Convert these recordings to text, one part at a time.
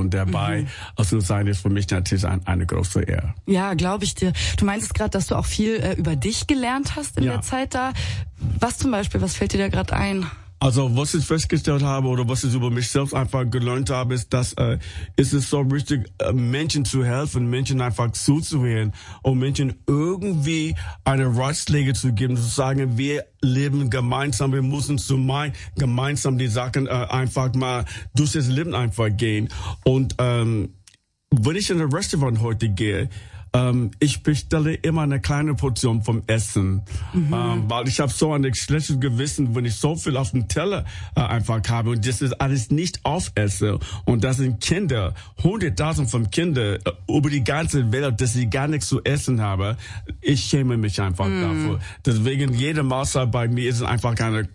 und dabei zu sein, ist für mich natürlich eine große Ehre. Ja, glaube ich dir. Du meintest gerade, dass du auch viel über dich gelernt hast in der Zeit da. Was zum Beispiel, was fällt dir da gerade ein? Also was ich festgestellt habe oder was ich über mich selbst einfach gelernt habe, ist, dass ist es so wichtig, Menschen zu helfen, Menschen einfach zuzuhören und Menschen irgendwie eine Ratschläge zu geben, zu sagen, wir leben gemeinsam, wir müssen gemeinsam die Sachen einfach mal durch das Leben einfach gehen. Und wenn ich in ein Restaurant heute gehe, ich bestelle immer eine kleine Portion vom Essen, weil ich habe so ein schlechtes Gewissen, wenn ich so viel auf dem Teller einfach habe und das ist alles nicht aufesse. Und das sind Kinder, 100.000 von Kindern über die ganze Welt, dass sie gar nichts zu essen haben. Ich schäme mich einfach dafür. Deswegen jede Mahlzeit bei mir ist einfach eine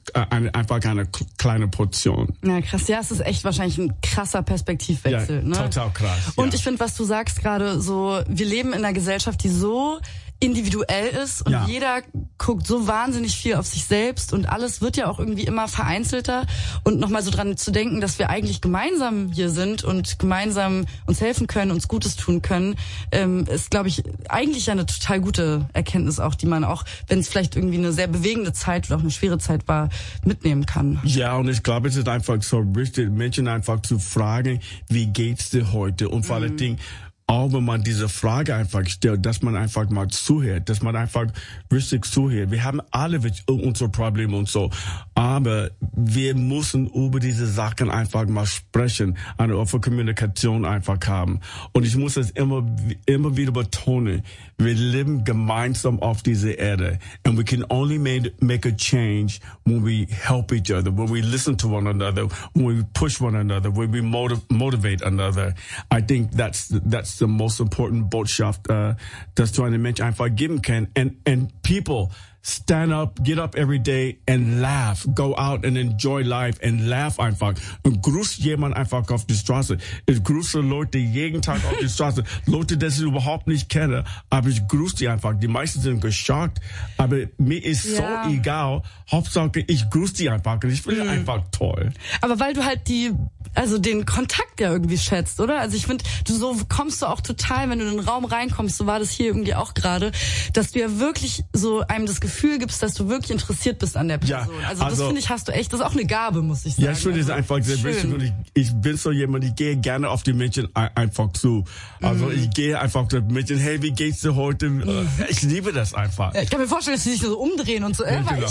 kleine Portion. Ja, krass. Ja, es ist echt wahrscheinlich ein krasser Perspektivwechsel. Ja, ne? Total krass. Und ich finde, was du sagst gerade, so, wir leben in einer Gesellschaft, die so individuell ist und jeder guckt so wahnsinnig viel auf sich selbst und alles wird ja auch irgendwie immer vereinzelter und nochmal so dran zu denken, dass wir eigentlich gemeinsam hier sind und gemeinsam uns helfen können, uns Gutes tun können, ist, glaube ich, eigentlich eine total gute Erkenntnis auch, die man auch, wenn es vielleicht irgendwie eine sehr bewegende Zeit oder auch eine schwere Zeit war, mitnehmen kann. Ja, und ich glaube, es ist einfach so wichtig, Menschen einfach zu fragen, wie geht's dir heute? Und vor allen Dingen, auch wenn man diese Frage einfach stellt, dass man einfach mal zuhört, dass man einfach richtig zuhört. Wir haben alle unsere Probleme und so, aber wir müssen über diese Sachen einfach mal sprechen, eine offene Kommunikation einfach haben. Und ich muss es immer wieder betonen, wir leben gemeinsam auf dieser Erde. And we can only make a change when we help each other, when we listen to one another, when we push one another, when we motivate another. I think that's the most important Botschaft, dass du einem Mensch einfach geben kann. And people stand up, get up every day and laugh. Go out and enjoy life and laugh einfach. Und grüß jemand einfach auf die Straße. Ich grüße Leute jeden Tag auf die Straße. Leute, die ich überhaupt nicht kenne, aber ich grüße die einfach. Die meisten sind geschockt, aber mir ist so egal. Hauptsache, ich grüße die einfach. Und ich finde einfach toll. Aber weil du halt den Kontakt ja irgendwie schätzt, oder? Also ich finde, so kommst du auch total, wenn du in den Raum reinkommst, so war das hier irgendwie auch gerade, dass du ja wirklich so einem das Gefühl gibst, dass du wirklich interessiert bist an der Person. Ja, also das finde ich, hast du echt, das ist auch eine Gabe, muss ich sagen. Ja, ich finde es einfach sehr wichtig und ich bin so jemand, ich gehe gerne auf die Menschen einfach zu. Also ich gehe einfach auf die Menschen, hey, wie geht's dir heute? Ich liebe das einfach. Ich kann mir vorstellen, dass sie sich so umdrehen und so,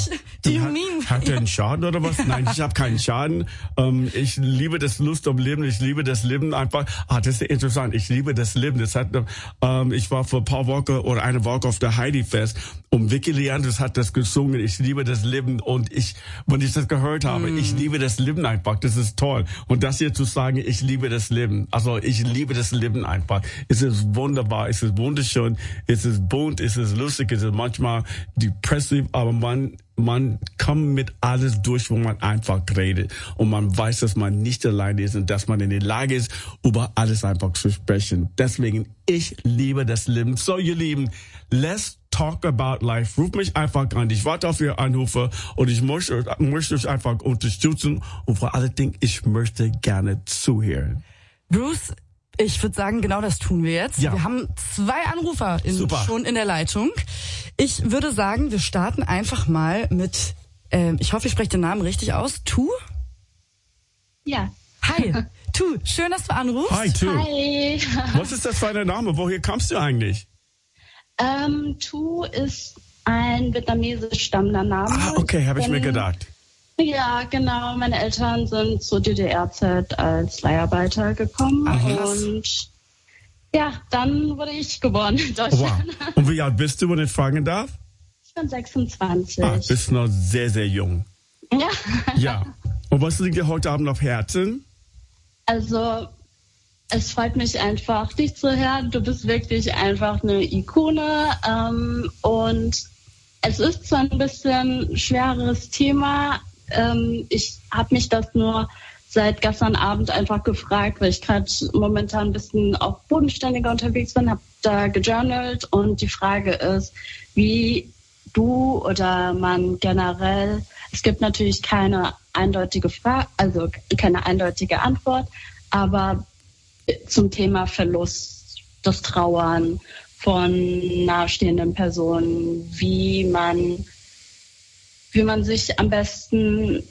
Hat der einen Schaden oder was? Nein, ich habe keinen Schaden. Ich liebe das Lust am Leben, ich liebe das Leben einfach. Das ist interessant, ich liebe das Leben. Ich war vor ein paar Wochen oder eine Woche auf der Heidi-Fest und Vicky Leandros hat das gesungen, ich liebe das Leben und wenn ich das gehört habe, ich liebe das Leben einfach, das ist toll. Und das hier zu sagen, ich liebe das Leben, also ich liebe das Leben einfach. Es ist wunderbar, es ist wunderschön, es ist bunt, es ist lustig, es ist manchmal depressiv, aber man kommt mit alles durch, wo man einfach redet. Und man weiß, dass man nicht alleine ist und dass man in der Lage ist, über alles einfach zu sprechen. Deswegen, ich liebe das Leben. So, ihr Lieben, let's talk about life. Ruf mich einfach an. Ich warte auf Ihre Anrufe und ich möchte euch einfach unterstützen. Und vor allen Dingen, ich möchte gerne zuhören. Bruce, ich würde sagen, genau das tun wir jetzt. Ja. Wir haben 2 Anrufer schon in der Leitung. Ich würde sagen, wir starten einfach mal mit, ich hoffe, ich spreche den Namen richtig aus. Tu? Ja. Hi. Tu, schön, dass du anrufst. Hi, Tu. Hi. Was ist das für ein Name? Woher kommst du eigentlich? Tu ist ein vietnamesisch stammender Name. Okay, habe ich mir gedacht. Ja, genau. Meine Eltern sind zur DDR-Zeit als Leiharbeiter gekommen. Und ja, dann wurde ich geboren in Deutschland. Wow. Und wie alt bist du, wenn ich fragen darf? Ich bin 26. Bist noch sehr, sehr jung. Ja. Ja. Und was liegt dir heute Abend auf Herzen? Also, es freut mich einfach, dich zu hören. Du bist wirklich einfach eine Ikone. Und es ist zwar ein bisschen schwereres Thema. Ich habe mich das nur seit gestern Abend einfach gefragt, weil ich gerade momentan ein bisschen auch bodenständiger unterwegs bin, habe da gejournalt und die Frage ist, wie du oder man generell, es gibt natürlich keine eindeutige Frage, also keine eindeutige Antwort, aber zum Thema Verlust, das Trauern von nahestehenden Personen, wie man sich am besten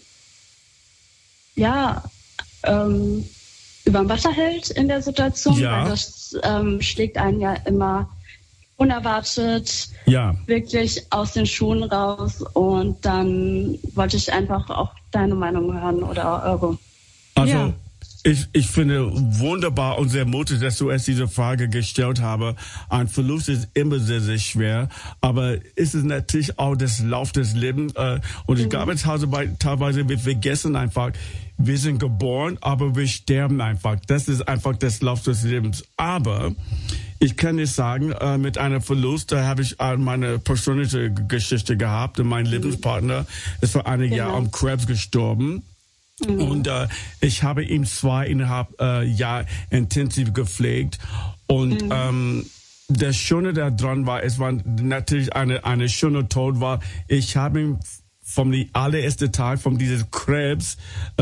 über dem Wasser hält in der Situation, weil das schlägt einen ja immer unerwartet wirklich aus den Schuhen raus, und dann wollte ich einfach auch deine Meinung hören oder eure. Also ich finde wunderbar und sehr mutig, dass du erst diese Frage gestellt habe. Ein Verlust ist immer sehr, sehr schwer, aber ist es natürlich auch das Lauf des Lebens, und ich glaube teilweise wir vergessen einfach, wir sind geboren, aber wir sterben einfach. Das ist einfach das Lauf des Lebens. Aber ich kann dir sagen, mit einem Verlust, da habe ich meine persönliche Geschichte gehabt. Und mein Lebenspartner ist vor einigen Jahren am Krebs gestorben. Und ich habe ihn 2,5 Jahre intensiv gepflegt. Und das Schöne daran war, es war natürlich eine schöne Tod, weil ich habe ihn vom allerersten Tag von diesem Krebs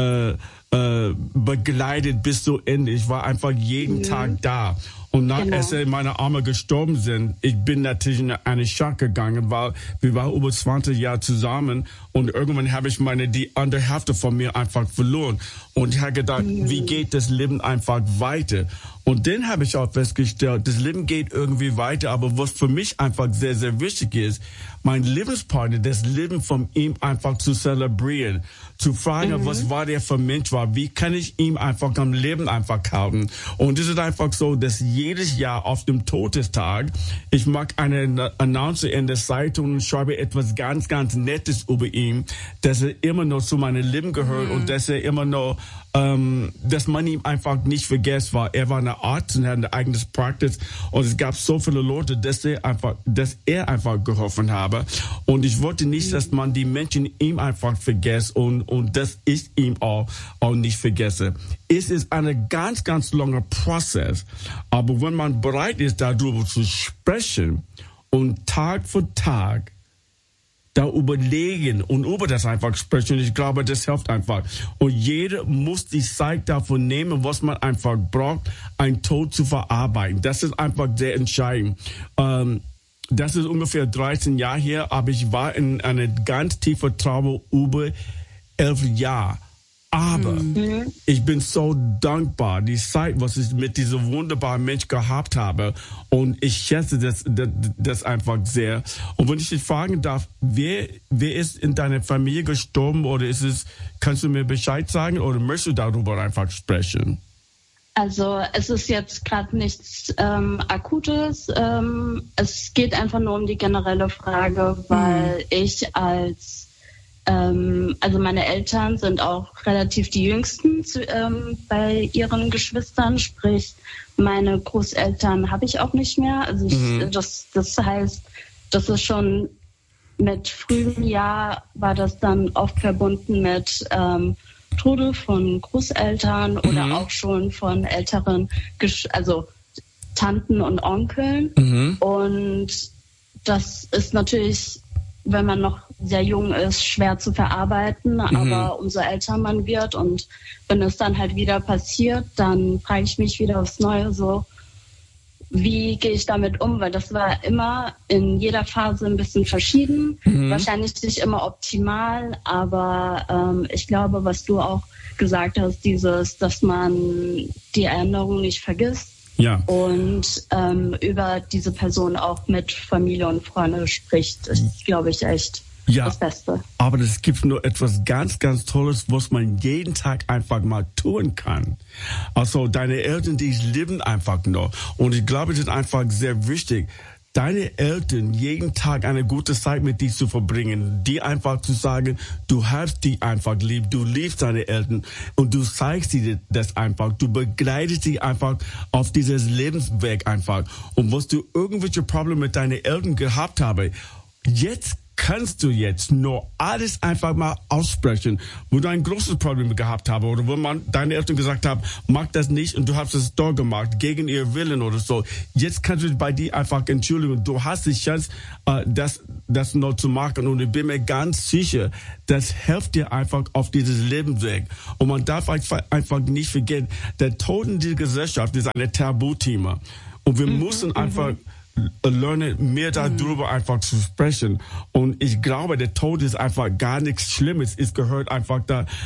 begleitet bis zu Ende. Ich war einfach jeden Tag da. Und als meine Arme gestorben sind, ich bin natürlich in eine Schock gegangen, weil wir waren über 20 Jahre zusammen, und irgendwann habe ich die andere Hälfte von mir einfach verloren. Und ich habe gedacht, wie geht das Leben einfach weiter? Und dann habe ich auch festgestellt, das Leben geht irgendwie weiter, aber was für mich einfach sehr, sehr wichtig ist, mein Lebenspartner, das Leben von ihm einfach zu zelebrieren, zu fragen, was war der für Mensch war, wie kann ich ihm einfach am Leben einfach halten. Und es ist einfach so, dass jedes Jahr auf dem Todestag, ich mache eine Annonce in der Zeitung und schreibe etwas ganz, ganz Nettes über ihn, dass er immer noch zu meinem Leben gehört und dass er immer noch, dass man ihn einfach nicht vergisst, weil er war eine Arzt und hat ein eigenes Praxis, und es gab so viele Leute, dass er einfach geholfen habe, und ich wollte nicht, dass man die Menschen ihm einfach vergisst, und dass ich ihm auch nicht vergesse. Es ist ein ganz, ganz langer Prozess, aber wenn man bereit ist, darüber zu sprechen und Tag für Tag da überlegen und über das einfach sprechen, ich glaube, das hilft einfach. Und jeder muss die Zeit dafür nehmen, was man einfach braucht, einen Tod zu verarbeiten. Das ist einfach sehr entscheidend. Das ist ungefähr 13 Jahre her, aber ich war in eine ganz tiefe Trauma über 11 Jahre. Aber ich bin so dankbar, die Zeit, was ich mit diesem wunderbaren Mensch gehabt habe. Und ich schätze das einfach sehr. Und wenn ich dich fragen darf, wer ist in deiner Familie gestorben, oder kannst du mir Bescheid sagen, oder möchtest du darüber einfach sprechen? Also es ist jetzt gerade nichts Akutes. Es geht einfach nur um die generelle Frage, weil ich also meine Eltern sind auch relativ die Jüngsten bei ihren Geschwistern, sprich meine Großeltern habe ich auch nicht mehr. Also das heißt, das ist schon mit frühem Jahr war das dann oft verbunden mit Tode von Großeltern oder auch schon von älteren, also Tanten und Onkeln. Und das ist natürlich, wenn man noch sehr jung ist, schwer zu verarbeiten, aber umso älter man wird, und wenn es dann halt wieder passiert, dann frage ich mich wieder aufs Neue so, wie gehe ich damit um, weil das war immer in jeder Phase ein bisschen verschieden, wahrscheinlich nicht immer optimal, aber ich glaube, was du auch gesagt hast, dass man die Erinnerung nicht vergisst. Ja. Und über diese Person auch mit Familie und Freunde spricht, ist, glaube ich, echt das Beste. Aber es gibt nur etwas ganz, ganz Tolles, was man jeden Tag einfach mal tun kann. Also deine Eltern, die leben einfach noch. Und ich glaube, es ist einfach sehr wichtig, deine Eltern jeden Tag eine gute Zeit mit dir zu verbringen, die einfach zu sagen, du hast die einfach lieb, du liebst deine Eltern und du zeigst dir das einfach, du begleitest sie einfach auf dieses Lebensweg einfach. Und was du irgendwelche Probleme mit deinen Eltern gehabt habe, jetzt kannst du jetzt nur alles einfach mal aussprechen, wo du ein großes Problem gehabt hast oder wo deine Eltern gesagt haben, mach das nicht und du hast es doch gemacht, gegen ihr Willen oder so. Jetzt kannst du bei dir einfach entschuldigen. Du hast die Chance, das noch zu machen und ich bin mir ganz sicher, das hilft dir einfach auf dieses Lebensweg. Und man darf einfach nicht vergessen, der Tod in dieser Gesellschaft ist ein Tabuthema. Und wir müssen einfach lernen, mehr darüber einfach zu sprechen. Und ich glaube, der Tod ist einfach gar nichts Schlimmes. Es gehört einfach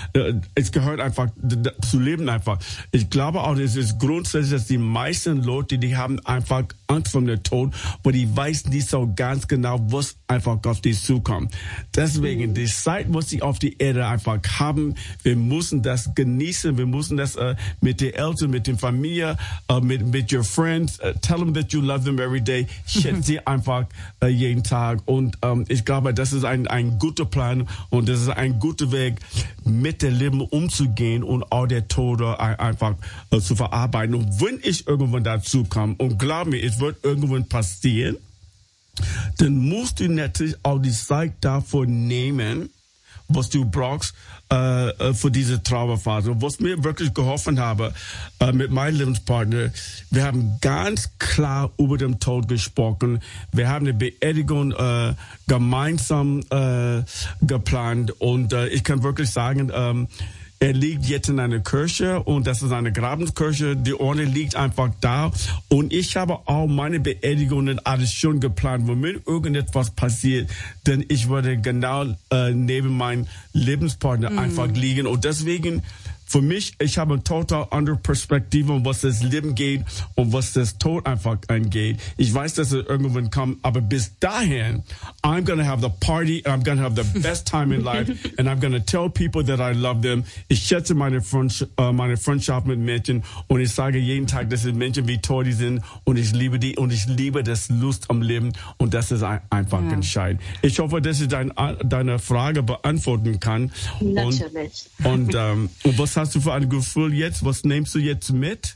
zu leben einfach. Ich glaube auch, es ist grundsätzlich, dass die meisten Leute, die haben einfach Angst vor dem Tod, weil die weiß nicht so ganz genau, was einfach auf die zukommt. Deswegen, die Zeit, was sie auf die Erde einfach haben, wir müssen das genießen, wir müssen das mit den Eltern, mit der Familie, mit your friends, tell them that you love them every day. Schätze sie einfach jeden Tag. Und ich glaube, das ist ein guter Plan und das ist ein guter Weg, mit dem Leben umzugehen und auch der Tode einfach zu verarbeiten. Und wenn ich irgendwann dazu komme, und glaub mir, es wird irgendwann passieren, dann musst du natürlich auch die Zeit davor nehmen, was du brauchst für diese Trauerphase. Was mir wirklich geholfen habe mit meinem Lebenspartner, wir haben ganz klar über den Tod gesprochen. Wir haben eine Beerdigung gemeinsam geplant und ich kann wirklich sagen, er liegt jetzt in einer Kirche und das ist eine Grabeskirche. Die Urne liegt einfach da. Und ich habe auch meine Beerdigungen alles schon geplant. Wenn mir irgendetwas passiert, denn ich würde genau neben meinem Lebenspartner einfach liegen. Und deswegen, für mich, ich habe eine total andere Perspektive, was das Leben geht und was das Tod einfach angeht. Ich weiß, dass es irgendwann kommt, aber bis dahin, I'm going to have the party, and I'm going to have the best time in life, and I'm going to tell people that I love them. Ich schätze meine Freundschaft mit Menschen und ich sage jeden Tag, dass es Menschen wie toll die sind und ich liebe die und ich liebe das Lust am Leben und das ist einfach entscheidend. Ich hoffe, dass ich deine Frage beantworten kann. Natürlich. Und was hast du für ein Gefühl jetzt? Was nimmst du jetzt mit?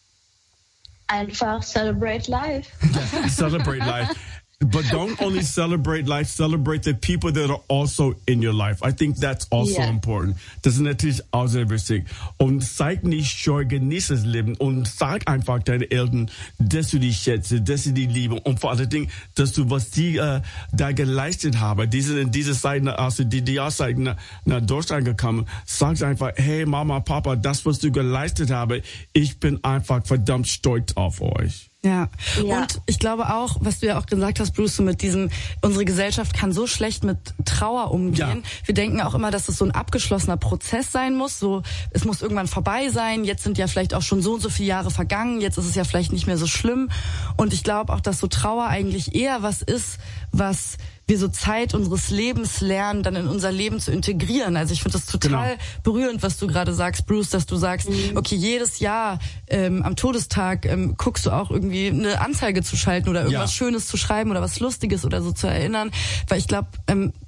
Einfach celebrate life. Celebrate life. But don't only celebrate life, celebrate the people that are also in your life. I think that's also important. Das ist natürlich auch sehr wichtig. Und zeig nicht Scheu, genieß das Leben und sag einfach deinen Eltern, dass du die schätzt, dass sie die lieben und vor allen Dingen, dass du, was die da geleistet haben, die sind in dieser Zeit, also die Auszeit nach Deutschland gekommen, sag einfach, hey Mama, Papa, das, was du geleistet habe, ich bin einfach verdammt stolz auf euch. Ja, und ich glaube auch, was du ja auch gesagt hast, Bruce, so mit diesem, unsere Gesellschaft kann so schlecht mit Trauer umgehen. Ja. Wir denken auch immer, dass es so ein abgeschlossener Prozess sein muss, so, es muss irgendwann vorbei sein, jetzt sind ja vielleicht auch schon so und so viele Jahre vergangen, jetzt ist es ja vielleicht nicht mehr so schlimm. Und ich glaube auch, dass so Trauer eigentlich eher was ist, was wir so Zeit unseres Lebens lernen, dann in unser Leben zu integrieren. Also ich finde das total berührend, was du gerade sagst, Bruce, dass du sagst, okay, jedes Jahr am Todestag guckst du auch irgendwie eine Anzeige zu schalten oder irgendwas Schönes zu schreiben oder was Lustiges oder so zu erinnern. Weil ich glaube,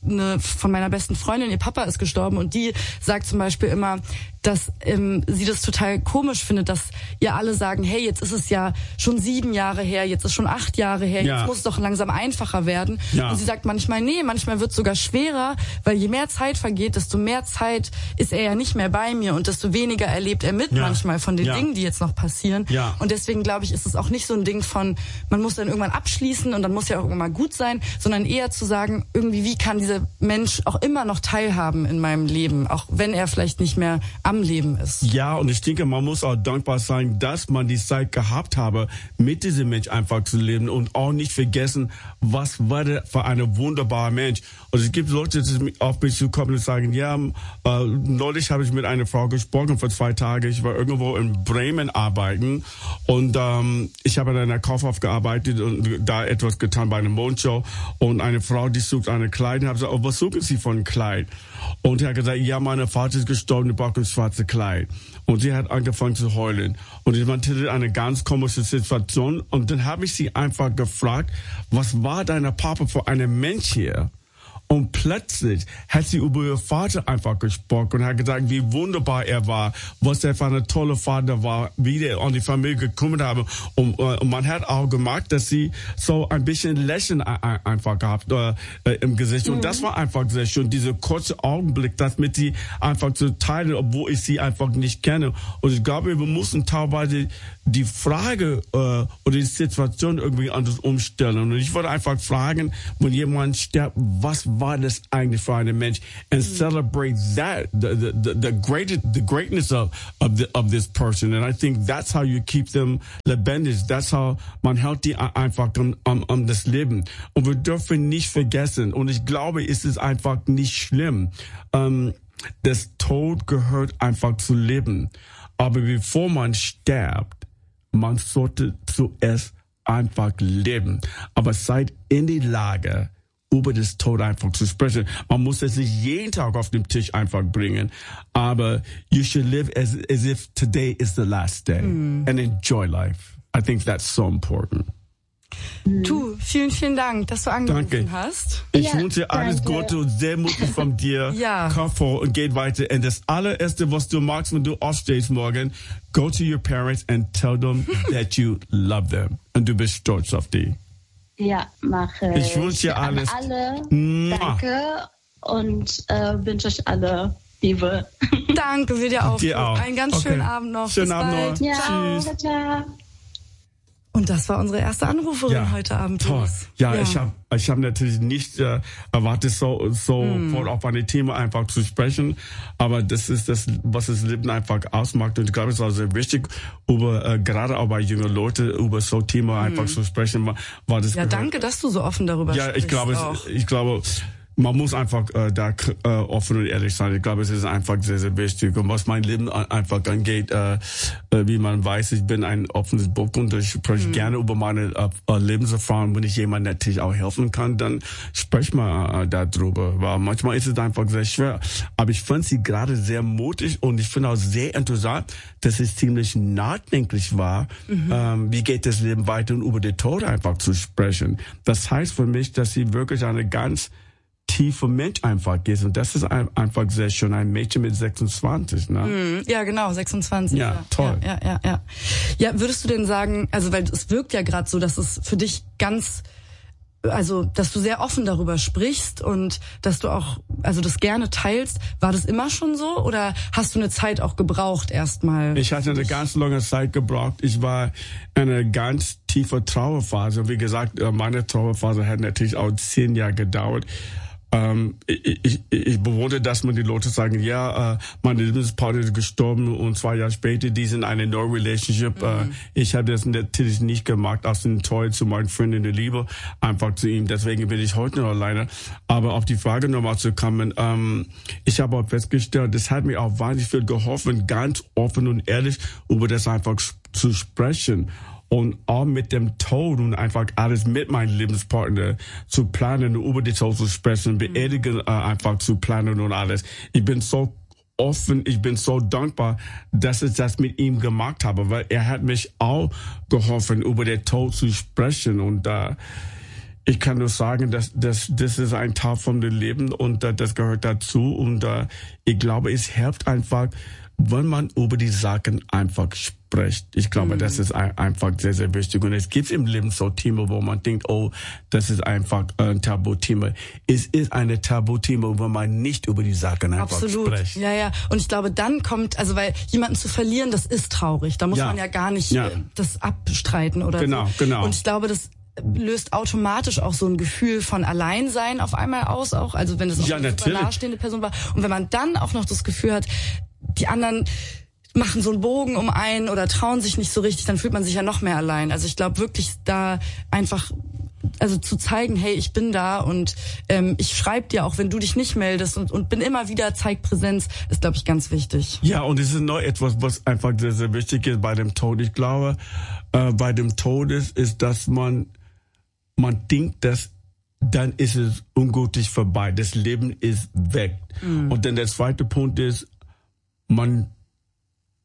von meiner besten Freundin, ihr Papa ist gestorben und die sagt zum Beispiel immer, dass sie das total komisch findet, dass ihr alle sagen, hey, jetzt ist es ja schon 7 Jahre her, jetzt ist schon 8 Jahre her, jetzt muss es doch langsam einfacher werden. Ja. Und sie sagt manchmal, nee, manchmal wird es sogar schwerer, weil je mehr Zeit vergeht, desto mehr Zeit ist er ja nicht mehr bei mir und desto weniger erlebt er mit manchmal von den Dingen, die jetzt noch passieren. Ja. Und deswegen glaube ich, ist es auch nicht so ein Ding von, man muss dann irgendwann abschließen und dann muss ja auch irgendwann mal gut sein, sondern eher zu sagen, irgendwie, wie kann dieser Mensch auch immer noch teilhaben in meinem Leben, auch wenn er vielleicht nicht mehr am Leben ist. Ja, und ich denke, man muss auch dankbar sein, dass man die Zeit gehabt habe, mit diesem Mensch einfach zu leben und auch nicht vergessen, was war der für ein wunderbarer Mensch. Also es gibt Leute, die auf mich zukommen und sagen, ja, neulich habe ich mit einer Frau gesprochen für 2 Tage. Ich war irgendwo in Bremen arbeiten und ich habe in einer Kaufhof gearbeitet und da etwas getan bei einer Mondshow und eine Frau, die sucht eine Kleid und habe gesagt, oh, was suchen Sie von ein Kleid? Und er hat gesagt, ja, mein Vater ist gestorben, ich brauche ein schwarzes Kleid. Und sie hat angefangen zu heulen. Und es war eine ganz komische Situation. Und dann habe ich sie einfach gefragt, was war dein Papa für ein Mensch hier? Und plötzlich hat sie über ihren Vater einfach gesprochen und hat gesagt, wie wunderbar er war, was er für ein toller Vater war, wie er an die Familie gekümmert hat. Und man hat auch gemerkt, dass sie so ein bisschen Lächeln einfach gehabt im Gesicht. Und das war einfach sehr schön, dieser kurze Augenblick, das mit sie einfach zu teilen, obwohl ich sie einfach nicht kenne. Und ich glaube, wir mussten teilweise die Frage oder die Situation irgendwie anders umstellen. Und ich wollte einfach fragen, wenn jemand stirbt, was war das eigentlich für ein Mensch? And celebrate that, the greatness of this person. And I think that's how you keep them lebendig. That's how man hält die einfach am das Leben. Und wir dürfen nicht vergessen, und ich glaube, es ist einfach nicht schlimm, das Tod gehört einfach zu leben. Aber bevor man stirbt, man sollte zuerst einfach leben. Aber seid in die Lage, über das Tod einfach zu sprechen. Man muss es nicht jeden Tag auf den Tisch einfach bringen, aber you should live as if today is the last day and enjoy life. I think that's so important. Du, vielen, vielen Dank, dass du angerufen hast. Ich wünsche dir alles Gute und sehr mutig von dir. Komm vor und geht weiter. Und das allererste, was du magst, wenn du aufstehst morgen, go to your parents and tell them that you love them. Und du bist stolz auf die. Ja, mache ich. Ich wünsche dir alles. Alle, danke und wünsche euch alle Liebe. Danke, wir dir auch. Dir auch. Einen ganz schönen Abend noch. Schönen Bis Abend bald. noch. Ja, Tschüss. ciao. Und das war unsere erste Anruferin heute Abend. Toll. Ja, ich hab natürlich nicht erwartet, so voll auf ein Thema einfach zu sprechen. Aber das ist das, was das Leben einfach ausmacht. Und ich glaube, es ist auch sehr wichtig, gerade auch bei jungen Leuten, über so ein Thema einfach zu sprechen. War das danke, dass du so offen darüber sprichst. Ja, ich glaube, man muss einfach da offen und ehrlich sein. Ich glaube, es ist einfach sehr, sehr wichtig. Und was mein Leben einfach angeht, wie man weiß, ich bin ein offenes Buch und ich spreche gerne über meine Lebenserfahrung. Wenn ich jemandem natürlich auch helfen kann, dann sprech mal darüber. Weil manchmal ist es einfach sehr schwer. Aber ich fand sie gerade sehr mutig und ich finde auch sehr interessant, dass es ziemlich nachdenklich war, wie geht das Leben weiter und über den Tod einfach zu sprechen. Das heißt für mich, dass sie wirklich eine ganz tiefer Mensch einfach ist. Und das ist einfach sehr schön. Ein Mädchen mit 26, ne? Ja, genau, 26. Ja, toll. Ja. Ja, würdest du denn sagen, also weil es wirkt ja gerade so, dass es für dich dass du sehr offen darüber sprichst und dass du auch, also das gerne teilst. War das immer schon so oder hast du eine Zeit auch gebraucht erstmal? Ich hatte eine ganz lange Zeit gebraucht. Ich war in einer ganz tiefen Trauerphase. Wie gesagt, meine Trauerphase hat natürlich auch 10 Jahre gedauert. Ich bewundere, dass man die Leute sagen, meine Lebenspartner ist gestorben und 2 Jahre später, die sind eine neue Relationship. Ich habe das natürlich nicht gemacht, aus dem Treu zu meinen Freunden in der Liebe, einfach zu ihm. Deswegen bin ich heute noch alleine. Aber auf die Frage nochmal zu kommen, ich habe auch festgestellt, das hat mir auch wahnsinnig viel geholfen, ganz offen und ehrlich über das einfach zu sprechen. Und auch mit dem Tod und einfach alles mit meinem Lebenspartner zu planen, über die Tod zu sprechen, Beerdigung einfach zu planen und alles. Ich bin so offen, ich bin so dankbar, dass ich das mit ihm gemacht habe, weil er hat mich auch geholfen, über den Tod zu sprechen. Und ich kann nur sagen, dass das ist ein Teil von dem Leben und das gehört dazu. Und ich glaube, es hilft einfach, wenn man über die Sachen einfach spricht. Ich glaube, das ist einfach sehr, sehr wichtig. Und es gibt im Leben so Themen, wo man denkt, oh, das ist einfach ein Tabuthema. Es ist eine Tabuthema, wo man nicht über die Sachen einfach spricht. Ja. Und ich glaube, dann kommt, also weil jemanden zu verlieren, das ist traurig. Da muss man ja gar nicht das abstreiten oder so. Genau. Und ich glaube, das löst automatisch auch so ein Gefühl von Alleinsein auf einmal aus, auch. Also wenn es auch eine super nahestehende Person war. Und wenn man dann auch noch das Gefühl hat, die anderen machen so einen Bogen um einen oder trauen sich nicht so richtig, dann fühlt man sich ja noch mehr allein. Also ich glaube wirklich da einfach, also zu zeigen, hey, ich bin da und ich schreibe dir auch, wenn du dich nicht meldest und bin immer wieder, zeig Präsenz, ist, glaube ich, ganz wichtig. Ja, und es ist noch etwas, was einfach sehr, sehr wichtig ist bei dem Tod. Ich glaube, bei dem Tod ist, dass man denkt, dass dann ist es ungültig vorbei. Das Leben ist weg. Und dann der zweite Punkt ist, man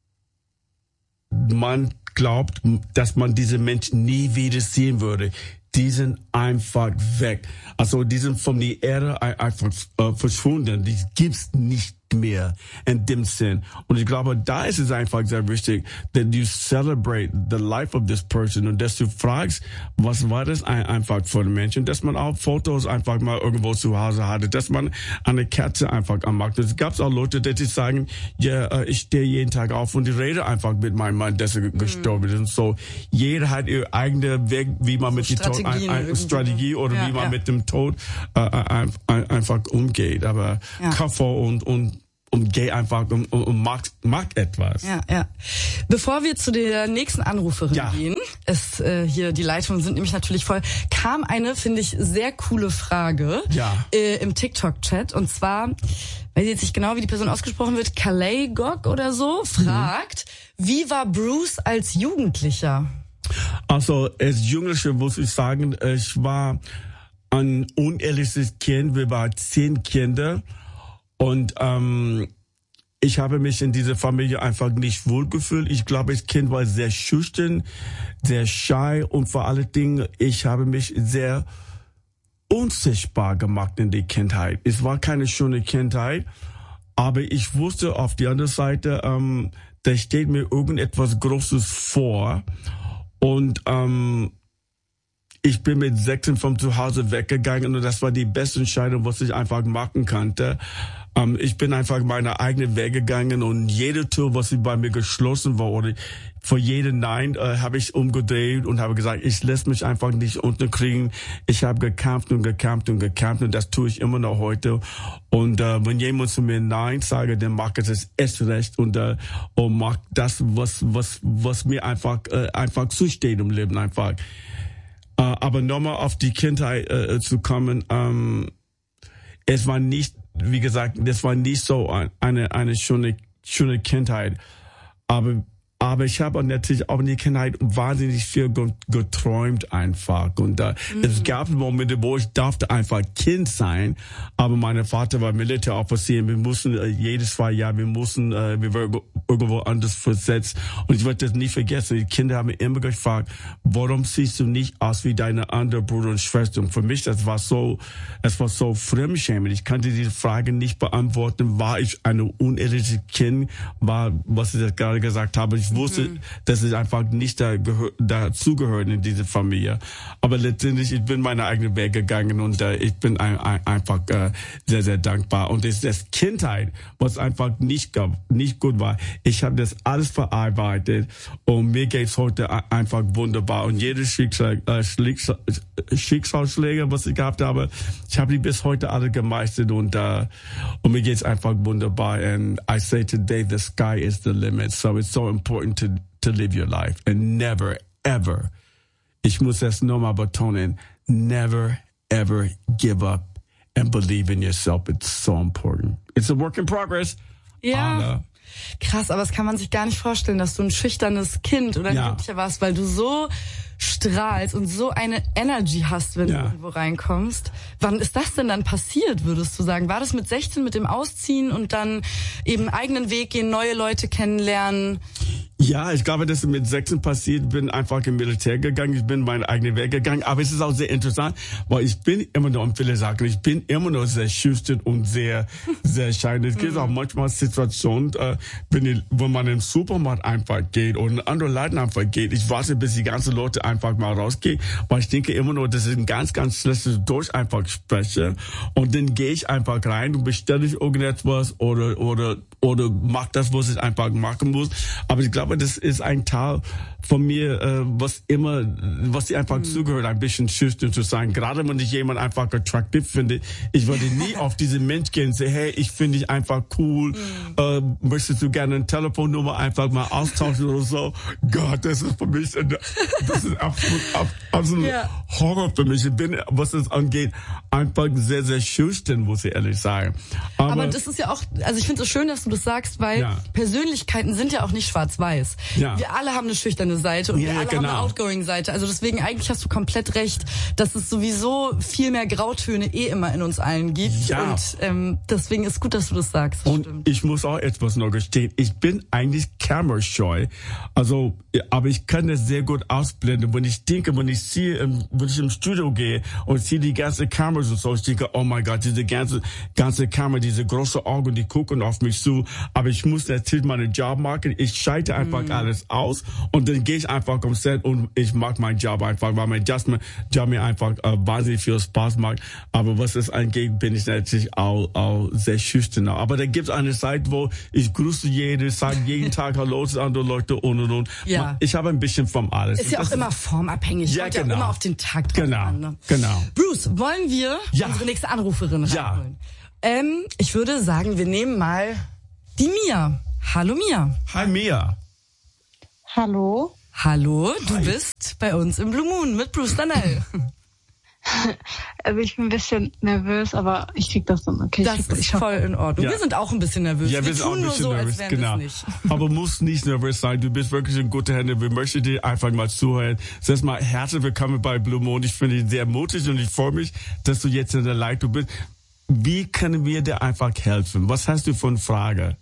glaubt, dass man diese Menschen nie wieder sehen würde. die sind einfach weg. Also die sind von der Erde einfach verschwunden. Die gibt's nicht mehr in dem Sinn. Und ich glaube, da ist es einfach sehr wichtig, that you celebrate the life of this person und dass du fragst, was war das einfach für den Menschen, dass man auch Fotos einfach mal irgendwo zu Hause hatte, dass man eine Kerze einfach anmacht. Es gab auch Leute, die sagen, ja, ich stehe jeden Tag auf und ich rede einfach mit meinem Mann, dass er gestorben ist. Und so, jeder hat ihr eigene Weg, wie man mit dem Tod, Strategie oder wie man mit dem Tod einfach umgeht. Aber Kaffee und geh einfach und mag etwas. Ja. Bevor wir zu der nächsten Anruferin gehen, hier die Leitungen sind nämlich natürlich voll, kam eine, finde ich, sehr coole Frage im TikTok-Chat. Und zwar, weiß ich jetzt nicht genau, wie die Person ausgesprochen wird, Calais Gog oder so, fragt, wie war Bruce als Jugendlicher? Also als Jugendlicher muss ich sagen, ich war ein unehrliches Kind. Wir waren 10 Kinder. Und ich habe mich in dieser Familie einfach nicht wohlgefühlt. Ich glaube, das Kind war sehr schüchtern, sehr shy und vor allen Dingen, ich habe mich sehr unsichtbar gemacht in der Kindheit. Es war keine schöne Kindheit, aber ich wusste auf der anderen Seite, da steht mir irgendetwas Großes vor und ich bin mit 16 vom Zuhause weggegangen und das war die beste Entscheidung, was ich einfach machen konnte. Ich bin einfach meine eigenen Wege gegangen und jede Tür, was bei mir geschlossen war, oder vor jedem Nein, habe ich umgedreht und habe gesagt, ich lasse mich einfach nicht unterkriegen. Ich habe gekämpft und das tue ich immer noch heute. Und wenn jemand zu mir Nein sagt, dann macht es erst recht und macht das, was mir einfach zusteht im Leben einfach. Aber nochmal auf die Kindheit zu kommen, es war nicht, wie gesagt, das war nicht so eine schöne Kindheit. Aber ich habe natürlich auch in der Kindheit wahnsinnig viel geträumt einfach. Und es gab Momente, wo ich durfte einfach Kind sein. Aber mein Vater war Militäroffizier. Wir mussten jedes 2 Jahre, wir wurden irgendwo anders versetzt. Und ich werde das nie vergessen. Die Kinder haben mich immer gefragt, warum siehst du nicht aus wie deine anderen Brüder und Schwestern? Und für mich, es war so fremdschämend. Ich konnte diese Frage nicht beantworten. War ich eine unehrliche Kind? Was ich jetzt gerade gesagt habe. Ich wusste, dass ich einfach nicht dazugehört in diese Familie. Aber letztendlich, ich bin meine eigenen Wege gegangen und ich bin einfach sehr, sehr dankbar. Und das Kindheit, was einfach nicht gut war, ich habe das alles verarbeitet und mir geht's heute einfach wunderbar. Und jede Schicksalsschläge, was ich gehabt habe, ich habe die bis heute alle gemeistert und mir geht's einfach wunderbar. And I say today, the sky is the limit. So it's so important to live your life and never, ever, ich muss das nochmal betonen, never, ever give up and believe in yourself. It's so important. It's a work in progress. Ja. Krass, aber das kann man sich gar nicht vorstellen, dass du ein schüchternes Kind oder Jugendlicher warst, weil du so strahlst und so eine Energy hast, wenn du irgendwo reinkommst. Wann ist das denn dann passiert, würdest du sagen? War das mit 16, mit dem Ausziehen und dann eben eigenen Weg gehen, neue Leute kennenlernen? Ja, ich glaube, das ist mit 16 passiert. Ich bin einfach im Militär gegangen. Ich bin meinen eigenen Weg gegangen. Aber es ist auch sehr interessant, weil ich bin immer noch, und viele sagen, ich bin immer noch sehr schüchtern und sehr, sehr shy. Es gibt auch manchmal Situationen, wenn man im Supermarkt einfach geht oder in andere Laden einfach geht. Ich warte, bis die ganzen Leute einfach mal rausgehen, weil ich denke immer noch, das ist ein ganz, ganz schlechtes Deutsch einfach spreche. Und dann gehe ich einfach rein und bestelle ich irgendetwas oder mach das, was ich einfach machen muss. Aber ich glaube, das ist ein Teil von mir, was dir einfach zugehört, ein bisschen schüchtern zu sein. Gerade wenn ich jemand einfach attraktiv finde, ich würde nie auf diesen Mensch gehen und sagen, hey, ich finde dich einfach cool, möchtest du gerne eine Telefonnummer einfach mal austauschen oder so. Gott, das ist für mich, das ist absolut Horror für mich. Ich bin, was das angeht, einfach sehr, sehr schüchtern, muss ich ehrlich sagen. Aber das ist ja auch, also ich finde es so schön, dass du das sagst, weil Persönlichkeiten sind ja auch nicht schwarz-weiß. Ja. Wir alle haben eine schüchterne Seite und wir alle haben eine Outgoing-Seite. Also deswegen eigentlich hast du komplett recht, dass es sowieso viel mehr Grautöne immer in uns allen gibt. Ja. Und deswegen ist gut, dass du das sagst. Und stimmt. Ich muss auch etwas noch gestehen. Ich bin eigentlich camera-scheu. Also, aber ich kann das sehr gut ausblenden. Wenn ich denke, wenn ich im Studio gehe und sehe die ganze Kameras und so, ich denke, oh mein Gott, diese ganze Kamera, diese große Augen, die gucken auf mich zu. Aber ich muss natürlich meinen Job machen. Ich schalte einfach alles aus und dann gehe ich einfach am Set und ich mache meinen Job einfach, weil mein Job mir einfach wahnsinnig viel Spaß macht. Aber was das angeht, bin ich natürlich auch sehr schüchtern. Aber da gibt es eine Zeit, wo ich grüße sage jeden Tag Hallo zu anderen Leuten und. Ja. Ich habe ein bisschen von alles. Ist ja auch immer formabhängig. Ja, genau. Ja immer auf den Tag drauf an, ne? Genau. Bruce, wollen wir unsere nächste Anruferin reinholen? Ja. Ich würde sagen, wir nehmen mal die Mia. Hallo Mia. Hi Mia. Hallo. Hallo, du bist bei uns im Blue Moon mit Bruce Darnell. Also ich bin ein bisschen nervös, aber ich krieg das dann okay. Das ist voll in Ordnung. Ja. Wir sind auch ein bisschen nervös. Ja, wir sind auch ein bisschen nervös, genau. Aber musst nicht nervös sein. Du bist wirklich in guten Händen. Wir möchten dir einfach mal zuhören. Zuerst mal herzlich willkommen bei Blue Moon. Ich finde dich sehr mutig und ich freue mich, dass du jetzt in der Leitung bist. Wie können wir dir einfach helfen? Was hast du für eine Frage?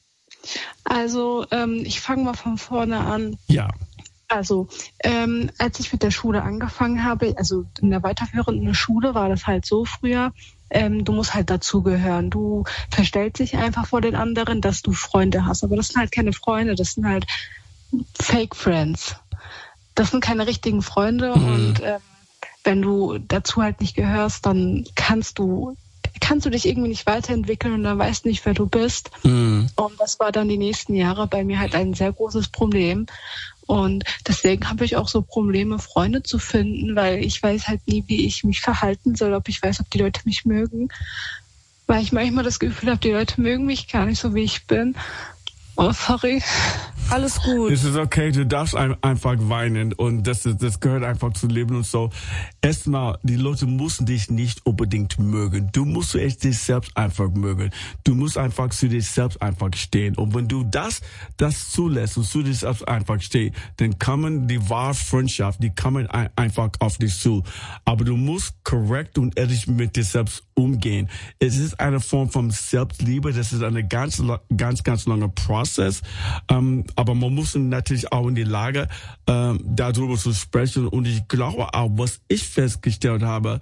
Also ich fange mal von vorne an. Ja. Also, als ich mit der Schule angefangen habe, also in der weiterführenden Schule war das halt so früher, du musst halt dazugehören. Du verstellst dich einfach vor den anderen, dass du Freunde hast. Aber das sind halt keine Freunde, das sind halt Fake Friends. Das sind keine richtigen Freunde und wenn du dazu halt nicht gehörst, dann kannst du dich irgendwie nicht weiterentwickeln und dann weißt nicht, wer du bist. Und das war dann die nächsten Jahre bei mir halt ein sehr großes Problem. Und deswegen habe ich auch so Probleme, Freunde zu finden, weil ich weiß halt nie, wie ich mich verhalten soll, ob ich weiß, ob die Leute mich mögen. Weil ich manchmal das Gefühl habe, die Leute mögen mich gar nicht so, wie ich bin. Oh, sorry. Alles gut. Es ist okay, du darfst einfach weinen und das gehört einfach zu Leben und so. Erstmal, die Leute müssen dich nicht unbedingt mögen. Du musst echt dich selbst einfach mögen. Du musst einfach zu dir selbst einfach stehen. Und wenn du das zulässt und zu dir selbst einfach stehst, dann kommen die wahre Freundschaft, die kommen einfach auf dich zu. Aber du musst korrekt und ehrlich mit dir selbst umgehen. Es ist eine Form von Selbstliebe. Das ist eine ganz lange Prozess. Aber man muss natürlich auch in die Lage, darüber zu sprechen. Und ich glaube auch, was ich festgestellt habe,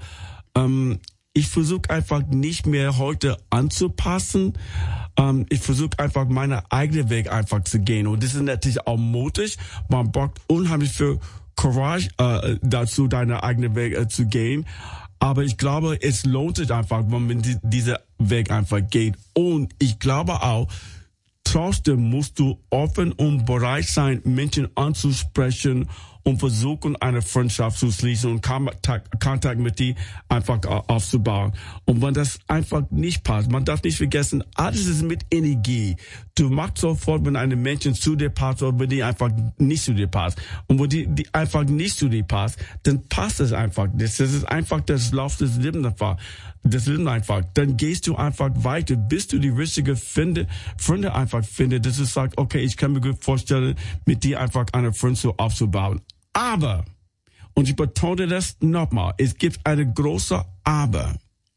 ich versuche einfach nicht mehr heute anzupassen. Ich versuche einfach meinen eigenen Weg einfach zu gehen. Und das ist natürlich auch mutig. Man braucht unheimlich viel Courage dazu, deinen eigenen Weg zu gehen. Aber ich glaube, es lohnt sich einfach, wenn man diesen Weg einfach geht. Und ich glaube auch, trotzdem musst du offen und bereit sein, Menschen anzusprechen und versuchen, eine Freundschaft zu schließen und Kontakt mit dir einfach aufzubauen. Und wenn das einfach nicht passt, man darf nicht vergessen, alles ist mit Energie. Du machst sofort, wenn eine Menschen zu dir passt oder wenn die einfach nicht zu dir passt. Und wenn die einfach nicht zu dir passt, dann passt es einfach nicht. Das ist einfach das Lauf des Lebens einfach. Dann gehst du einfach weiter, bis du die richtige Freunde einfach findest, dass du sagst, okay, ich kann mir gut vorstellen, mit dir einfach eine Freundschaft aufzubauen. Aber, und ich betone das nochmal, es gibt eine große Aber.